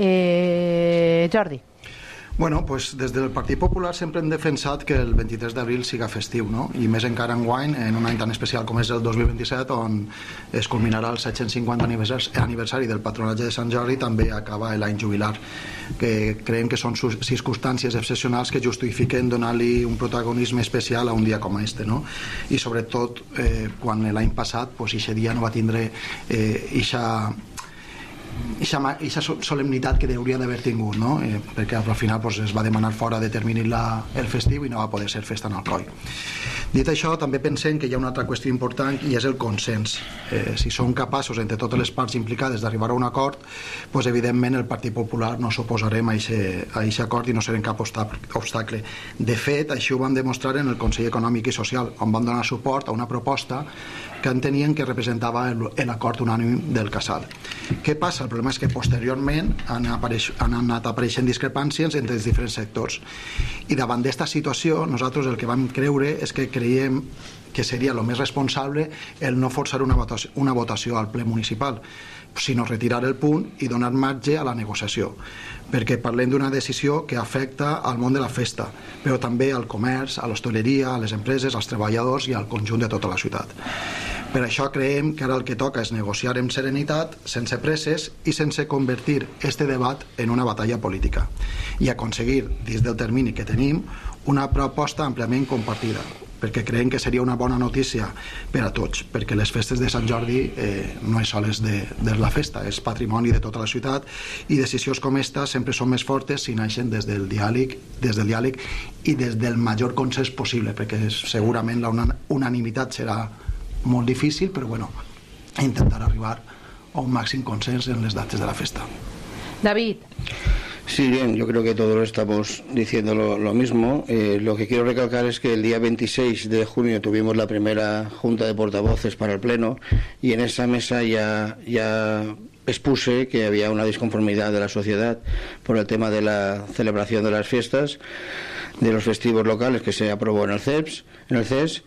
Eh, Jordi. Bueno, pues des del Partit Popular sempre hem defensat que el vint-i-tres d'abril siga festiu, no? I més encara enguany, en un any tan especial com és el dos mil vint-i-set, on es culminarà el set-cents cinquanta aniversari del patronatge de Sant Jordi, també acaba l'any jubilar, que creiem que són circumstàncies excepcionals que justifiquen donar-li un protagonisme especial a un dia com este, no? I sobretot eh, quan l'any passat pues, aquest dia no va tindre eh, ixa aquesta solemnitat que hauria d'haver tingut, no? eh, perquè al final pues, es va demanar fora de termini la, el festiu i no va poder ser festa en Alcoi. Dit això, també pensem que hi ha una altra qüestió important i és el consens. Eh, si som capaços entre totes les parts implicades d'arribar a un acord, pues, evidentment el Partit Popular no s'oposarem a aquest acord i no serem cap obstacle. De fet, així ho vam demostrar en el Consell Econòmic i Social, on vam donar suport a una proposta que entenien que representava l'acord unànime del Casal. Què passa? El problema és que posteriorment han, apareix, han anat apareixent discrepàncies entre els diferents sectors. I davant d'esta situació, nosaltres el que vam creure és que creiem que seria el més responsable el no forçar una votació, una votació al ple municipal, sinó retirar el punt i donar marge a la negociació, perquè parlem d'una decisió que afecta al món de la festa, però també al comerç, a l'hostaleria, a les empreses, als treballadors i al conjunt de tota la ciutat. Per això creiem que ara el que toca és negociar amb serenitat, sense presses i sense convertir este debat en una batalla política i aconseguir, dins del termini que tenim, una proposta àmpliament compartida, perquè creiem que seria una bona notícia per a tots, perquè les festes de Sant Jordi eh, no és soles de, de la festa, és patrimoni de tota la ciutat i decisions com esta sempre són més fortes si naixen des del diàleg, des del diàleg i des del major consens possible, perquè segurament la unanimitat serà molt difícil, però bueno, intentar arribar a un màxim consens en les dates de la festa. David. Sí, bien, yo creo que todos estamos diciendo lo, lo mismo. Eh, lo que quiero recalcar es que el día veintiséis de junio tuvimos la primera junta de portavoces para el Pleno y en esa mesa ya, ya expuse que había una disconformidad de la sociedad por el tema de la celebración de las fiestas, de los festivos locales que se aprobó en el C E P S, en el C E S,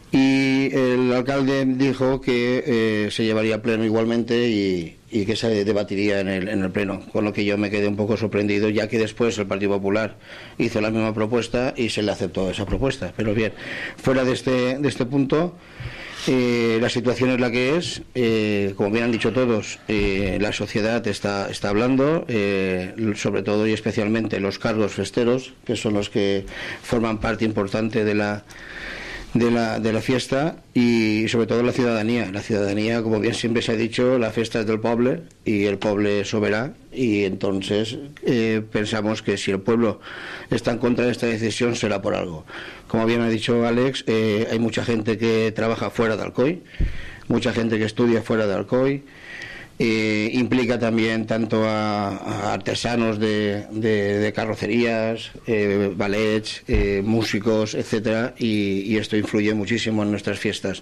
y el alcalde dijo que eh, se llevaría a pleno igualmente y, y que se debatiría en el, en el pleno, con lo que yo me quedé un poco sorprendido, ya que después el Partido Popular hizo la misma propuesta y se le aceptó esa propuesta. Pero bien, fuera de este, de este punto, eh, la situación es la que es, eh, como bien han dicho todos, eh, la sociedad está, está hablando, eh, sobre todo y especialmente los cargos festeros, que son los que forman parte importante de la De la, de la fiesta y sobre todo la ciudadanía. La ciudadanía, como bien siempre se ha dicho, la fiesta es del pueblo y el pueblo es soberano y entonces eh, pensamos que si el pueblo está en contra de esta decisión será por algo. Como bien ha dicho Alex, eh, hay mucha gente que trabaja fuera de Alcoi, mucha gente que estudia fuera de Alcoi. Eh, implica también tanto a, a artesanos de, de, de carrocerías, eh, ballets, eh, músicos, etcétera, y, y esto influye muchísimo en nuestras fiestas.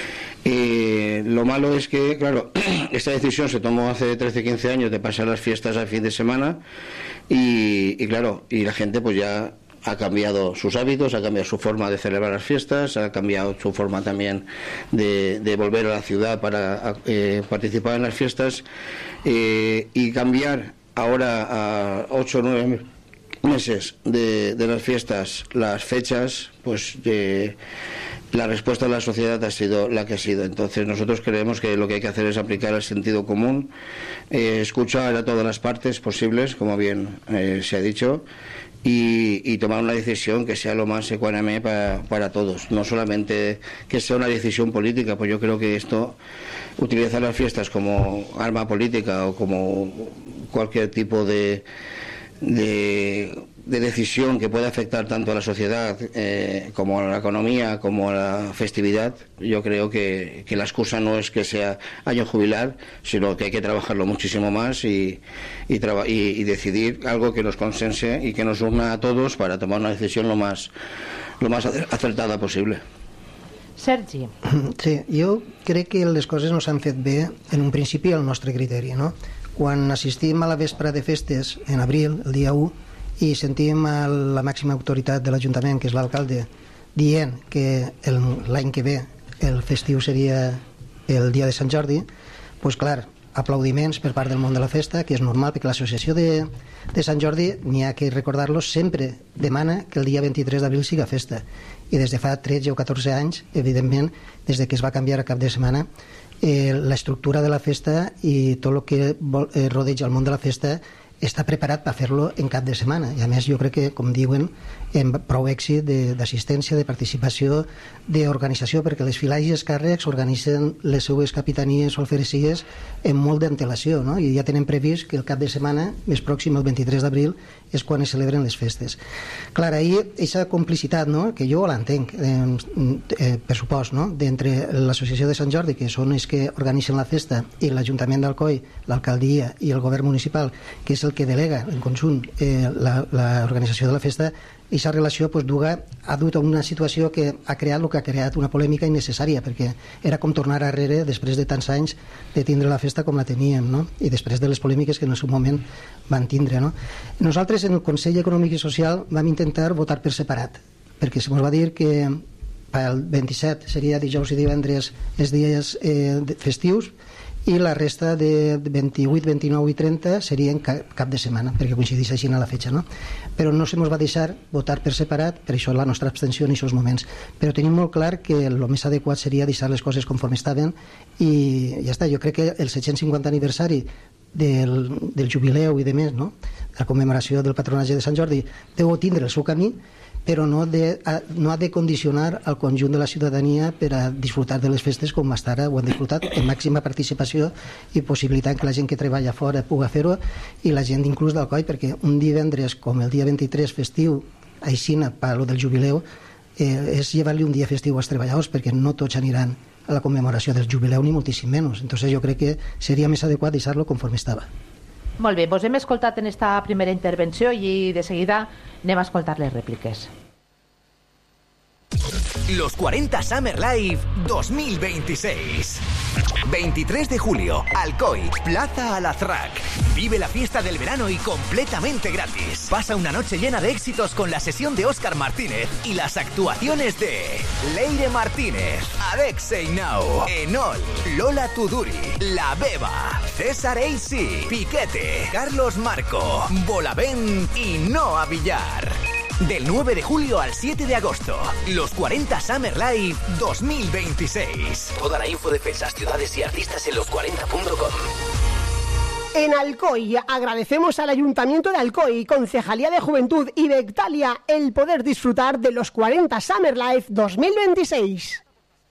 Eh, lo malo es que, claro, esta decisión se tomó hace trece quince años de pasar las fiestas al fin de semana y, y claro, y la gente pues ya ha cambiado sus hábitos, ha cambiado su forma de celebrar las fiestas, ha cambiado su forma también de, de volver a la ciudad para eh, participar en las fiestas eh, y cambiar ahora a ocho o nueve meses de, de las fiestas las fechas, pues eh, la respuesta de la sociedad ha sido la que ha sido. Entonces nosotros creemos que lo que hay que hacer es aplicar el sentido común, eh, escuchar a todas las partes posibles, como bien eh, se ha dicho, Y, y tomar una decisión que sea lo más ecuánime para, para todos, no solamente que sea una decisión política, pues yo creo que esto, utilizar las fiestas como arma política o como cualquier tipo de, de, de decisión que pueda afectar tanto a la sociedad eh, como a la economía, como a la festividad, yo creo que, que la excusa no es que sea año jubilar, sino que hay que trabajarlo muchísimo más y, y, traba, y, y decidir algo que nos consense y que nos una a todos para tomar una decisión lo más, lo más acertada possible. Sergi. Sí, jo crec que les coses no s'han fet bé en un principi al nostre criteri, no? Quan assistim a la vespra de festes en abril, el dia u, i sentim a la màxima autoritat de l'Ajuntament, que és l'alcalde, dient que l'any que ve el festiu seria el dia de Sant Jordi, doncs clar, aplaudiments per part del món de la festa, que és normal, perquè l'associació de, de Sant Jordi, n'hi ha que recordar-lo, sempre demana que el dia vint-i-tres d'abril siga festa. I des de fa tretze o catorze anys, evidentment, des de que es va canviar a cap de setmana, eh, l'estructura de la festa i tot el que vol, eh, rodeja el món de la festa està preparat per fer-lo en cap de setmana. I a més jo crec que, com diuen, amb prou èxit d'assistència, de, de participació, d'organització, perquè les filades i els càrrecs organitzen les seues capitanies o alferecies amb molt d'antelació, no? I ja tenen previst que el cap de setmana més pròxim, el vint-i-tres d'abril, és quan es celebren les festes. Clar, ahir, aquesta complicitat, no?, que jo l'entenc, eh, eh, per supost, no?, d'entre l'associació de Sant Jordi, que són els que organitzen la festa, i l'Ajuntament d'Alcoi, l'alcaldia i el govern municipal, que és el que delega en conjunt eh, l'organització de la festa, i aquesta relació pues, duga, ha dut a una situació que ha creat el que ha creat una polèmica innecessària, perquè era com tornar arrere després de tants anys de tindre la festa com la teníem, no? I després de les polèmiques que en el seu moment van tindre, no? Nosaltres en el Consell Econòmic i Social vam intentar votar per separat, perquè se ens va dir que el vint-i-set seria dijous i divendres els dies eh, festius, i la resta de vint-i-vuit, vint-i-nou i trenta serien cap de setmana, perquè coincideix així a la fetge, no? Però no se ens va deixar votar per separat, per això la nostra abstenció en aquests moments. Però tenim molt clar que el més adequat seria deixar les coses conforme estaven i ja està. Jo crec que el set-cents cinquanta aniversari del, del jubileu i de més, no?, la commemoració del patronatge de Sant Jordi, deu tindre el seu camí, però no, de, a, no ha de condicionar el conjunt de la ciutadania per a disfrutar de les festes com fins ara ho han disfrutat, en màxima participació i possibilitant que la gent que treballa fora pugui fer-ho, i la gent inclús d'Alcoi, perquè un divendres com el dia vint-i-tres festiu, aixina per lo del jubileu, eh, és llevar-li un dia festiu als treballadors, perquè no tots aniran a la commemoració del jubileu ni moltíssim menys. Entonces jo crec que seria més adequat deixar-lo conforme estava. Molt bé, vos hem escoltat en esta primera intervenció i de seguida anem a escoltar les rèpliques. Los cuarenta Summer Live dos mil veintiséis. veintitrés de julio, Alcoy, Plaza Alazraq. Vive la fiesta del verano y completamente gratis. Pasa una noche llena de éxitos con la sesión de Óscar Martínez y las actuaciones de Leire Martínez, Alexei Nau, Enol, Lola Tuduri, La Beba, César A C, Piquete, Carlos Marco, Bolavent y Noa Villar. Del nueve de julio al siete de agosto, los cuarenta Summer Live dos mil veintiséis. Toda la info de fechas, ciudades y artistas en los cuarenta punto com. En Alcoy agradecemos al Ayuntamiento de Alcoy, Concejalía de Juventud y Bectalia el poder disfrutar de los cuarenta Summer Live dos mil veintiséis.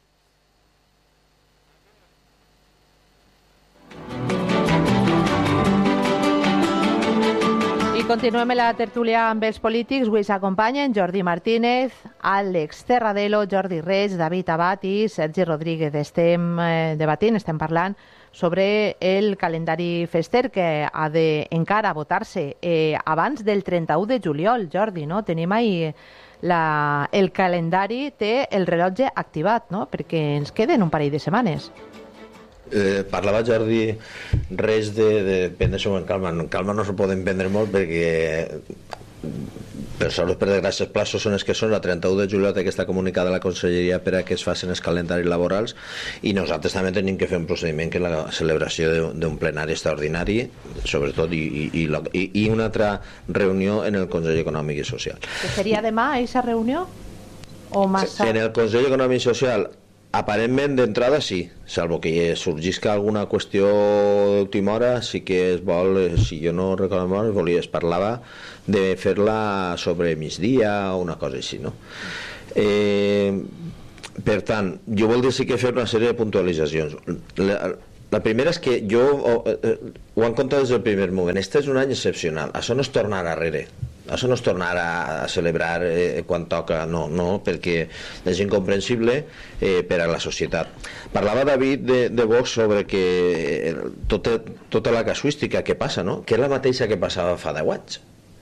Continuem la tertúlia amb els polítics. Avui s'acompanyen Jordi Martínez, Àlex Terradelo, Jordi Reig, David Abad i Sergi Rodríguez. Estem eh, debatint, estem parlant sobre el calendari fester que ha de encara votar-se eh, abans del trenta-u de juliol, Jordi, no? Tenim ahí la, el calendari, té el rellotge activat, no? Perquè ens queden un parell de setmanes. Eh, parlava Jordi res de, de prendre-s'ho en calma. En calma no s'ho poden prendre molt perquè per sort, per desgràcia, els plaços són els que són. El trenta-u de juliol té que estar comunicada la Conselleria per a que es facin els calendaris laborals, i nosaltres també tenim que fer un procediment que és la celebració d'un plenari extraordinari, sobretot, i, i, i, i una altra reunió en el Consell Econòmic i Social. Que seria demà, aquesta reunió? O massa? En el Consell Econòmic i Social aparentment d'entrada sí, salvo que sorgisca alguna qüestió d'última hora, sí que es vol, si jo no recordo mal, es volia, es parlava de fer-la sobre migdia o una cosa així, no? Eh, per tant, jo vol dir sí que fer una sèrie de puntualitzacions. La, la primera és que jo ho, ho han comptat des del primer moment. Este és un any excepcional, això no es torna darrere. Això no es tornarà a celebrar eh, quan toca, no, no, perquè és incomprensible eh, per a la societat. Parlava David de, de Vox sobre que eh, tota, tota la casuística que passa, no? Que és la mateixa que passava fa deu anys.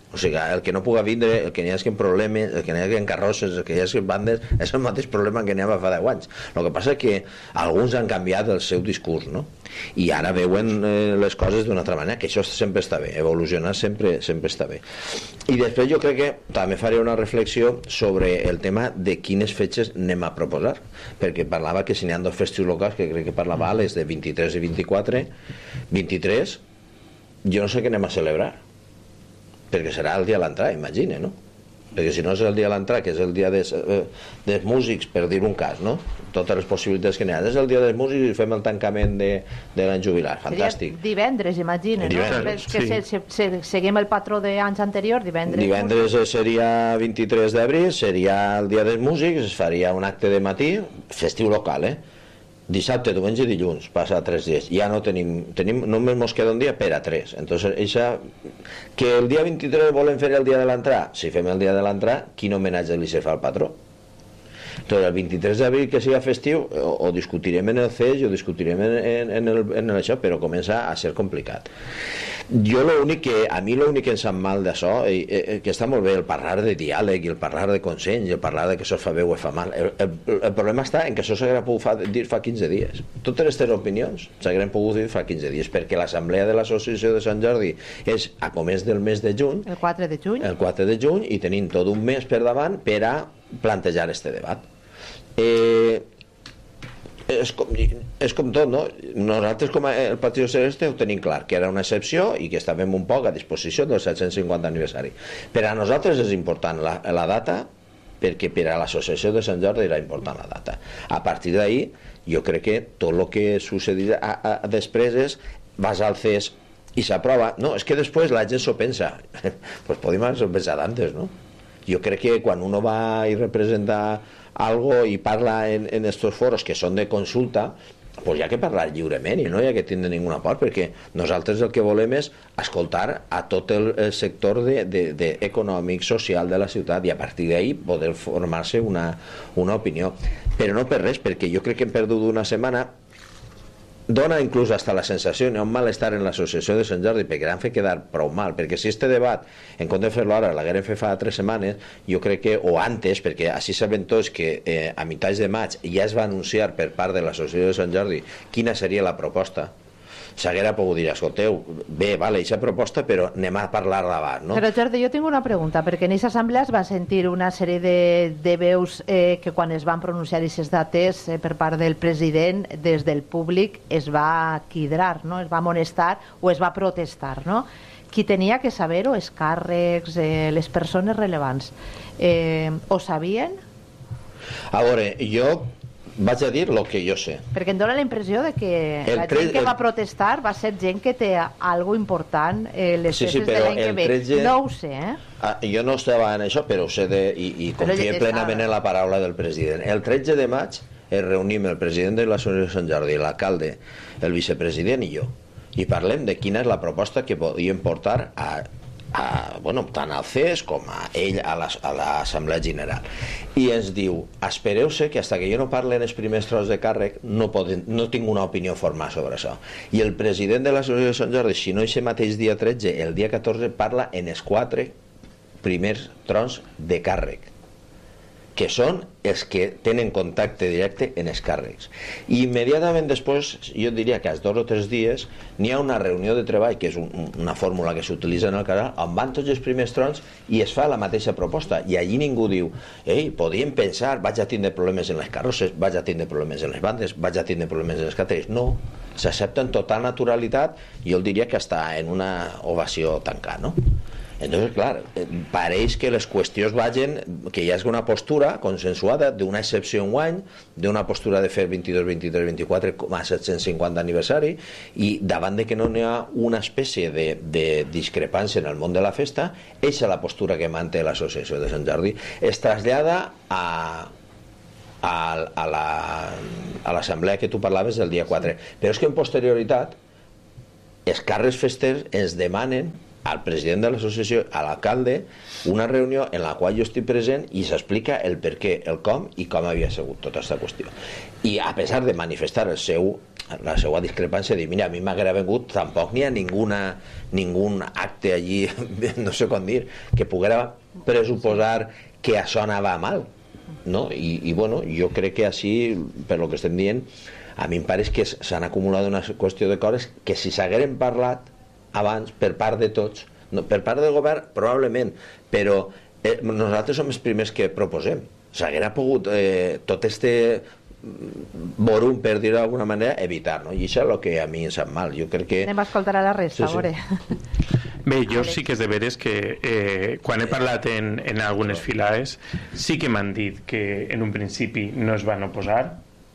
O sigui, el que no puga vindre, el que n'hi hagi problemes, el que n'hi hagi carrosses, el que n'hi hagi bandes, és el mateix problema que n'hi havia fa deu anys. El que passa és que alguns han canviat el seu discurs, no? I ara veuen eh, les coses d'una altra manera, que això sempre està bé, evolucionar sempre, sempre està bé. I després jo crec que també faré una reflexió sobre el tema de quines fetges anem a proposar, perquè parlava que si n'hi ha dos festius locals, que crec que parlava les de vint-i-tres i vint-i-quatre, vint-i-tres, jo no sé què anem a celebrar, perquè serà el dia de l'entrada, imagina, no? Perquè si no és el dia de l'entrada, que és el dia dels, eh, dels músics, per dir un cas, no? Totes les possibilitats que n'hi ha. És el dia dels músics i fem el tancament de, de l'any jubilar. Fantàstic. Seria divendres, imagina, divendres, no? Que sí. se, se, seguim el patró d'anys anterior, divendres. Divendres seria vint-i-tres d'abril, seria el dia dels músics, es faria un acte de matí, festiu local, eh? Dissabte, diumenge i dilluns, passa tres dies. Ja no tenim, tenim només mos queda un dia per a tres. Entonces, eixa, que el dia vint-i-tres volem fer el dia de l'entrada, si fem el dia de l'entrada, quin homenatge li se fa al patró? Entonces, el vint-i-tres d'abril que siga festiu, o, o discutirem en el C E S o discutirem en, en, en, el, en el això, però comença a ser complicat. Jo l'únic que, a mi l'únic que em sap mal d'això, eh, eh, que està molt bé el parlar de diàleg i el parlar de consens i el parlar de que això fa bé o fa mal, el, el, el problema està en que això s'haguera pogut fa, dir fa quinze dies. Totes aquestes opinions s'hagueren pogut dir fa quinze dies, perquè l'assemblea de l'associació de Sant Jordi és a començ del mes de juny, el quatre de juny, el quatre de juny, i tenim tot un mes per davant per a plantejar este debat. Eh, és com, és com tot, no? Nosaltres com a el Partit Celeste ho tenim clar, que era una excepció i que estàvem un poc a disposició del set-cents cinquanta aniversari. Per a nosaltres és important la, la data, perquè per a l'associació de Sant Jordi era important la data. A partir d'ahí, jo crec que tot el que sucedirà a, a, a després és vas al C E S i s'aprova. No, és que després la gent s'ho pensa. Pues podem haver-s'ho pensat antes, no? Jo crec que quan uno va i representa algo i parla en, en estos foros que són de consulta, pues hi ha que parlar lliurement i no hi ha que tindre ninguna por, perquè nosaltres el que volem és escoltar a tot el, el sector de, de, de econòmic, social de la ciutat, i a partir d'ahí poder formar-se una, una opinió. Però no per res, perquè jo crec que hem perdut una setmana. Dona inclús hasta la sensació, hi ha un malestar en l'associació de Sant Jordi perquè l'han fet quedar prou mal, perquè si este debat, en compte de fer-lo ara, l'hagueren fet fa tres setmanes, jo crec que, o antes, perquè així sabem tots que eh, a mitjans de maig ja es va anunciar per part de l'associació de Sant Jordi quina seria la proposta, s'haguera pogut dir, escolteu, bé, vale, aquesta proposta, però anem a parlar davant, no? Però Jordi, jo tinc una pregunta, perquè en aquesta assemblea es va sentir una sèrie de, de veus eh, que quan es van pronunciar aquestes dates eh, per part del president, des del públic es va quidrar, no? Es va amonestar o es va protestar, no? Qui tenia que saber-ho, els càrrecs, eh, les persones rellevants, eh, ho sabien? A veure, jo vaig a dir el que jo sé. Perquè em dóna la impressió de que el la tre... gent que va protestar va ser gent que té algo important eh, les sí, festes sí, de l'any que ve. tretze... No ho sé, eh? Ah, jo no estava en això, però ho sé de, i, i confio plenament en la paraula del president. El tretze de maig es reunim el president de l'Associació de Sant Jordi, l'alcalde, el vicepresident i jo, i parlem de quina és la proposta que podíem portar a A, bueno, tant al C E S com a ell a l'Assemblea General, i ens diu, espereu-se que hasta que jo no parle en els primers tros de càrrec no, poden, no tinc una opinió formada sobre això. I el president de l'Associació de Sant Jordi, si no aquest mateix dia tretze, el dia catorze parla en els quatre primers trons de càrrec, que són els que tenen contacte directe en els càrrecs. I immediatament després, jo diria que als dos o tres dies, n'hi ha una reunió de treball, que és un, una fórmula que s'utilitza en el canal, on van tots els primers trons i es fa la mateixa proposta. I allí ningú diu, ei, podíem pensar, vaig a tindre problemes en les carrosses, vaig a tindre problemes en les bandes, vaig a tindre problemes en els cartells. No, s'accepta en total naturalitat, i jo diria que està en una ovació tancada, no? Entonces, clar, pareix que les qüestions vagin, que hi hagi una postura consensuada d'una excepció en guany, d'una postura de fer vint-i-dos, vint-i-tres, vint-i-quatre com a set-cents cinquanta aniversari, i davant de que no n'hi ha una espècie de, de discrepància en el món de la festa, eixa és la postura que manté l'Associació de Sant Jordi. Es trasllada a a, a la a l'assemblea que tu parlaves del dia quatre, però és que en posterioritat els càrrecs festers ens demanen al president de l'associació, a l'alcalde, una reunió en la qual jo estic present i s'explica el per què, el com i com havia sigut tota aquesta qüestió. I a pesar de manifestar el seu, la seva discrepància, de mira, a mi m'haguera vengut, tampoc n'hi ha ninguna, ningun acte allí, no sé com dir, que poguera pressuposar que això anava mal, no? I, i bueno, jo crec que així, per lo que estem dient, a mi em pareix que s'han acumulat una qüestió de coses que si s'hagueren parlat abans per part de tots, no, per part del govern probablement, però eh, nosaltres som els primers que proposem. S'haguera pogut eh, tot este vorum, per dir-ho d'alguna manera, evitar, no? I això és el que a mi em sap mal. Jo crec que... Anem a escoltar a la resta, sí, sí. Bé, jo sí que és de veres que eh, quan he parlat en, en algunes filades sí que m'han dit que en un principi no es van oposar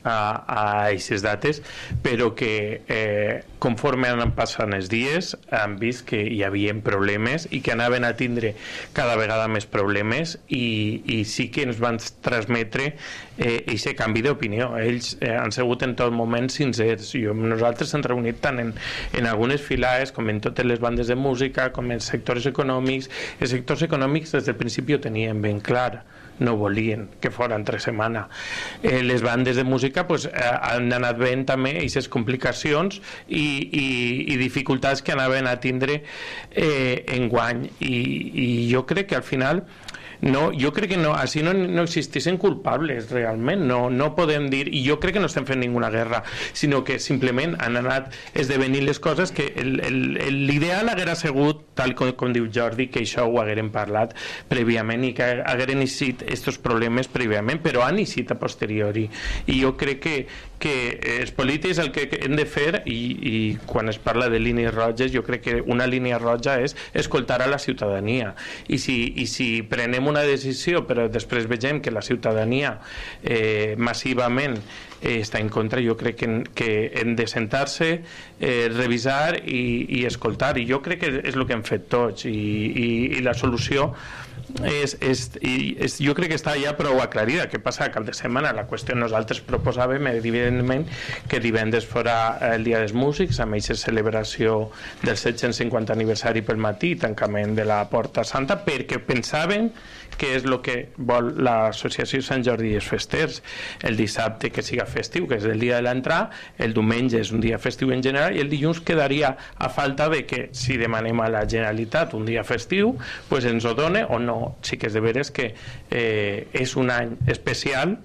a aquestes dates, però que eh, conforme han passat els dies han vist que hi havia problemes i que anaven a tindre cada vegada més problemes i, i sí que ens van transmetre aquest eh, canvi d'opinió. Ells eh, han sigut en tot moment sincers. Jo, nosaltres hem reunit tant en, en algunes filades com en totes les bandes de música, com en sectors econòmics. Els sectors econòmics des del principi ho tenien ben clar, no volien que fora entre setmana. Eh, les bandes de música pues, eh, han anat veient també aquestes complicacions i, i, i dificultats que anaven a tindre eh, en guany. I, I jo crec que al final no, jo crec que no, així no, no existissin culpables realment, no, no podem dir, i jo crec que no estem fent ninguna guerra, sinó que simplement han anat esdevenint les coses que l'ideal haguera sigut, tal com, com diu Jordi, que això ho hagueren parlat prèviament i que hagueren eixit aquests problemes prèviament, però han eixit a posteriori. I jo crec que, que els polítics el que hem de fer, i, i quan es parla de línies roges, jo crec que una línia roja és escoltar a la ciutadania. I si, i si prenem una decisió però després vegem que la ciutadania eh, massivament eh, està en contra, jo crec que, que hem de sentar-se, eh, revisar i, i escoltar, i jo crec que és el que hem fet tots, i, i, i la solució és, és, és, jo crec que està ja prou aclarida. Què passa? Que al de setmana la qüestió nosaltres proposàvem evidentment que divendres fora el Dia dels Músics amb aquesta celebració del set-cents cinquanta aniversari pel matí i tancament de la Porta Santa, perquè pensaven que és el que vol l'associació Sant Jordi i els Festers, el dissabte que siga festiu, que és el dia de l'entrada, el diumenge és un dia festiu en general i el dilluns quedaria a falta de que si demanem a la Generalitat un dia festiu pues ens ho done o no. Sí que és de veres que eh, és un any especial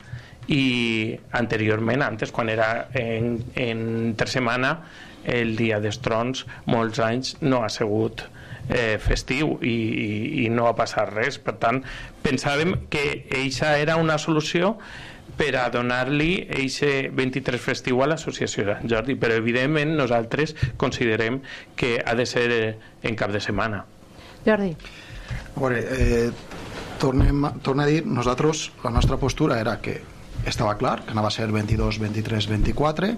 i anteriorment, antes quan era en, en entre setmana, el dia dels Trons molts anys no ha sigut Eh, festiu i, i, i no ha passat res. Per tant, pensàvem que eixa era una solució per a donar-li eixe vint-i-tres festiu a l'associació Sant Jordi, però evidentment nosaltres considerem que ha de ser en cap de setmana. Jordi. A veure, eh, tornem, tornem a dir, nosaltres la nostra postura era que estava clar que anava a ser vint-i-dos, vint-i-tres, vint-i-quatre,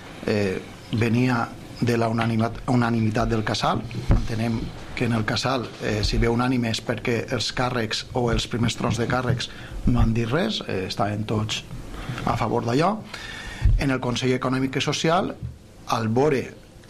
eh, venia de la unanimitat, unanimitat del casal. Entenem que en el casal eh, si ve unànime és perquè els càrrecs o els primers trons de càrrecs no han dit res, eh, estaven tots a favor d'allò. En el Consell Econòmic i Social, al veure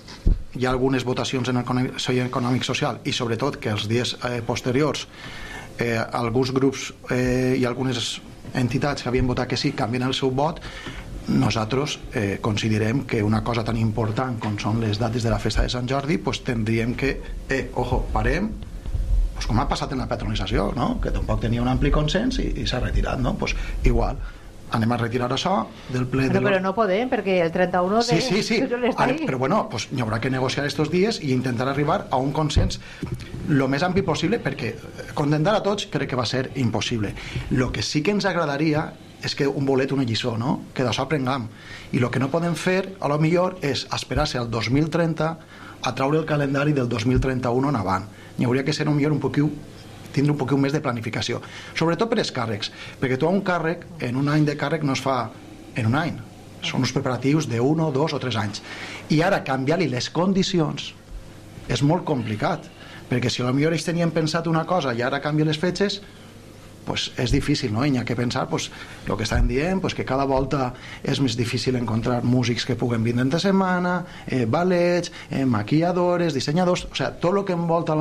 hi ha algunes votacions en el Consell Econòmic i Social i sobretot que els dies eh, posteriors eh, alguns grups eh, i algunes entitats que havien votat que sí canvien el seu vot, nosaltres eh, considerem que una cosa tan important com són les dates de la festa de Sant Jordi, pues tindríem que, eh, ojo, parem, pues com ha passat en la patronització, no? Que tampoc tenia un ampli consens i, i s'ha retirat, no? Pues igual, anem a retirar això del ple però, de... però no podem, perquè el trenta-u de... Sí, sí, sí, Ara, però bueno, pues hi haurà que negociar estos dies i intentar arribar a un consens lo més ampli possible, perquè contentar a tots crec que va ser impossible. Lo que sí que ens agradaria és que un bolet, una lliçó, no? Que d'això aprenguem. I el que no podem fer, a lo millor, és esperar-se al dos mil trenta a traure el calendari del dos mil trenta-u en avant. N'hi hauria que ser un millor un poquiu, tindre un poquiu més de planificació. Sobretot per els càrrecs, perquè tu a un càrrec, en un any de càrrec no es fa en un any. Són uns preparatius d'un, dos o tres anys. I ara canviar-li les condicions és molt complicat, perquè si a lo millor ells tenien pensat una cosa i ara canvia les fetges, pues és difícil, no? I hi ha que pensar pues, el que estàvem dient, pues, que cada volta és més difícil encontrar músics que puguen vindre entre setmana, eh, ballets, eh, maquilladores, dissenyadors, o sea, tot el que envolta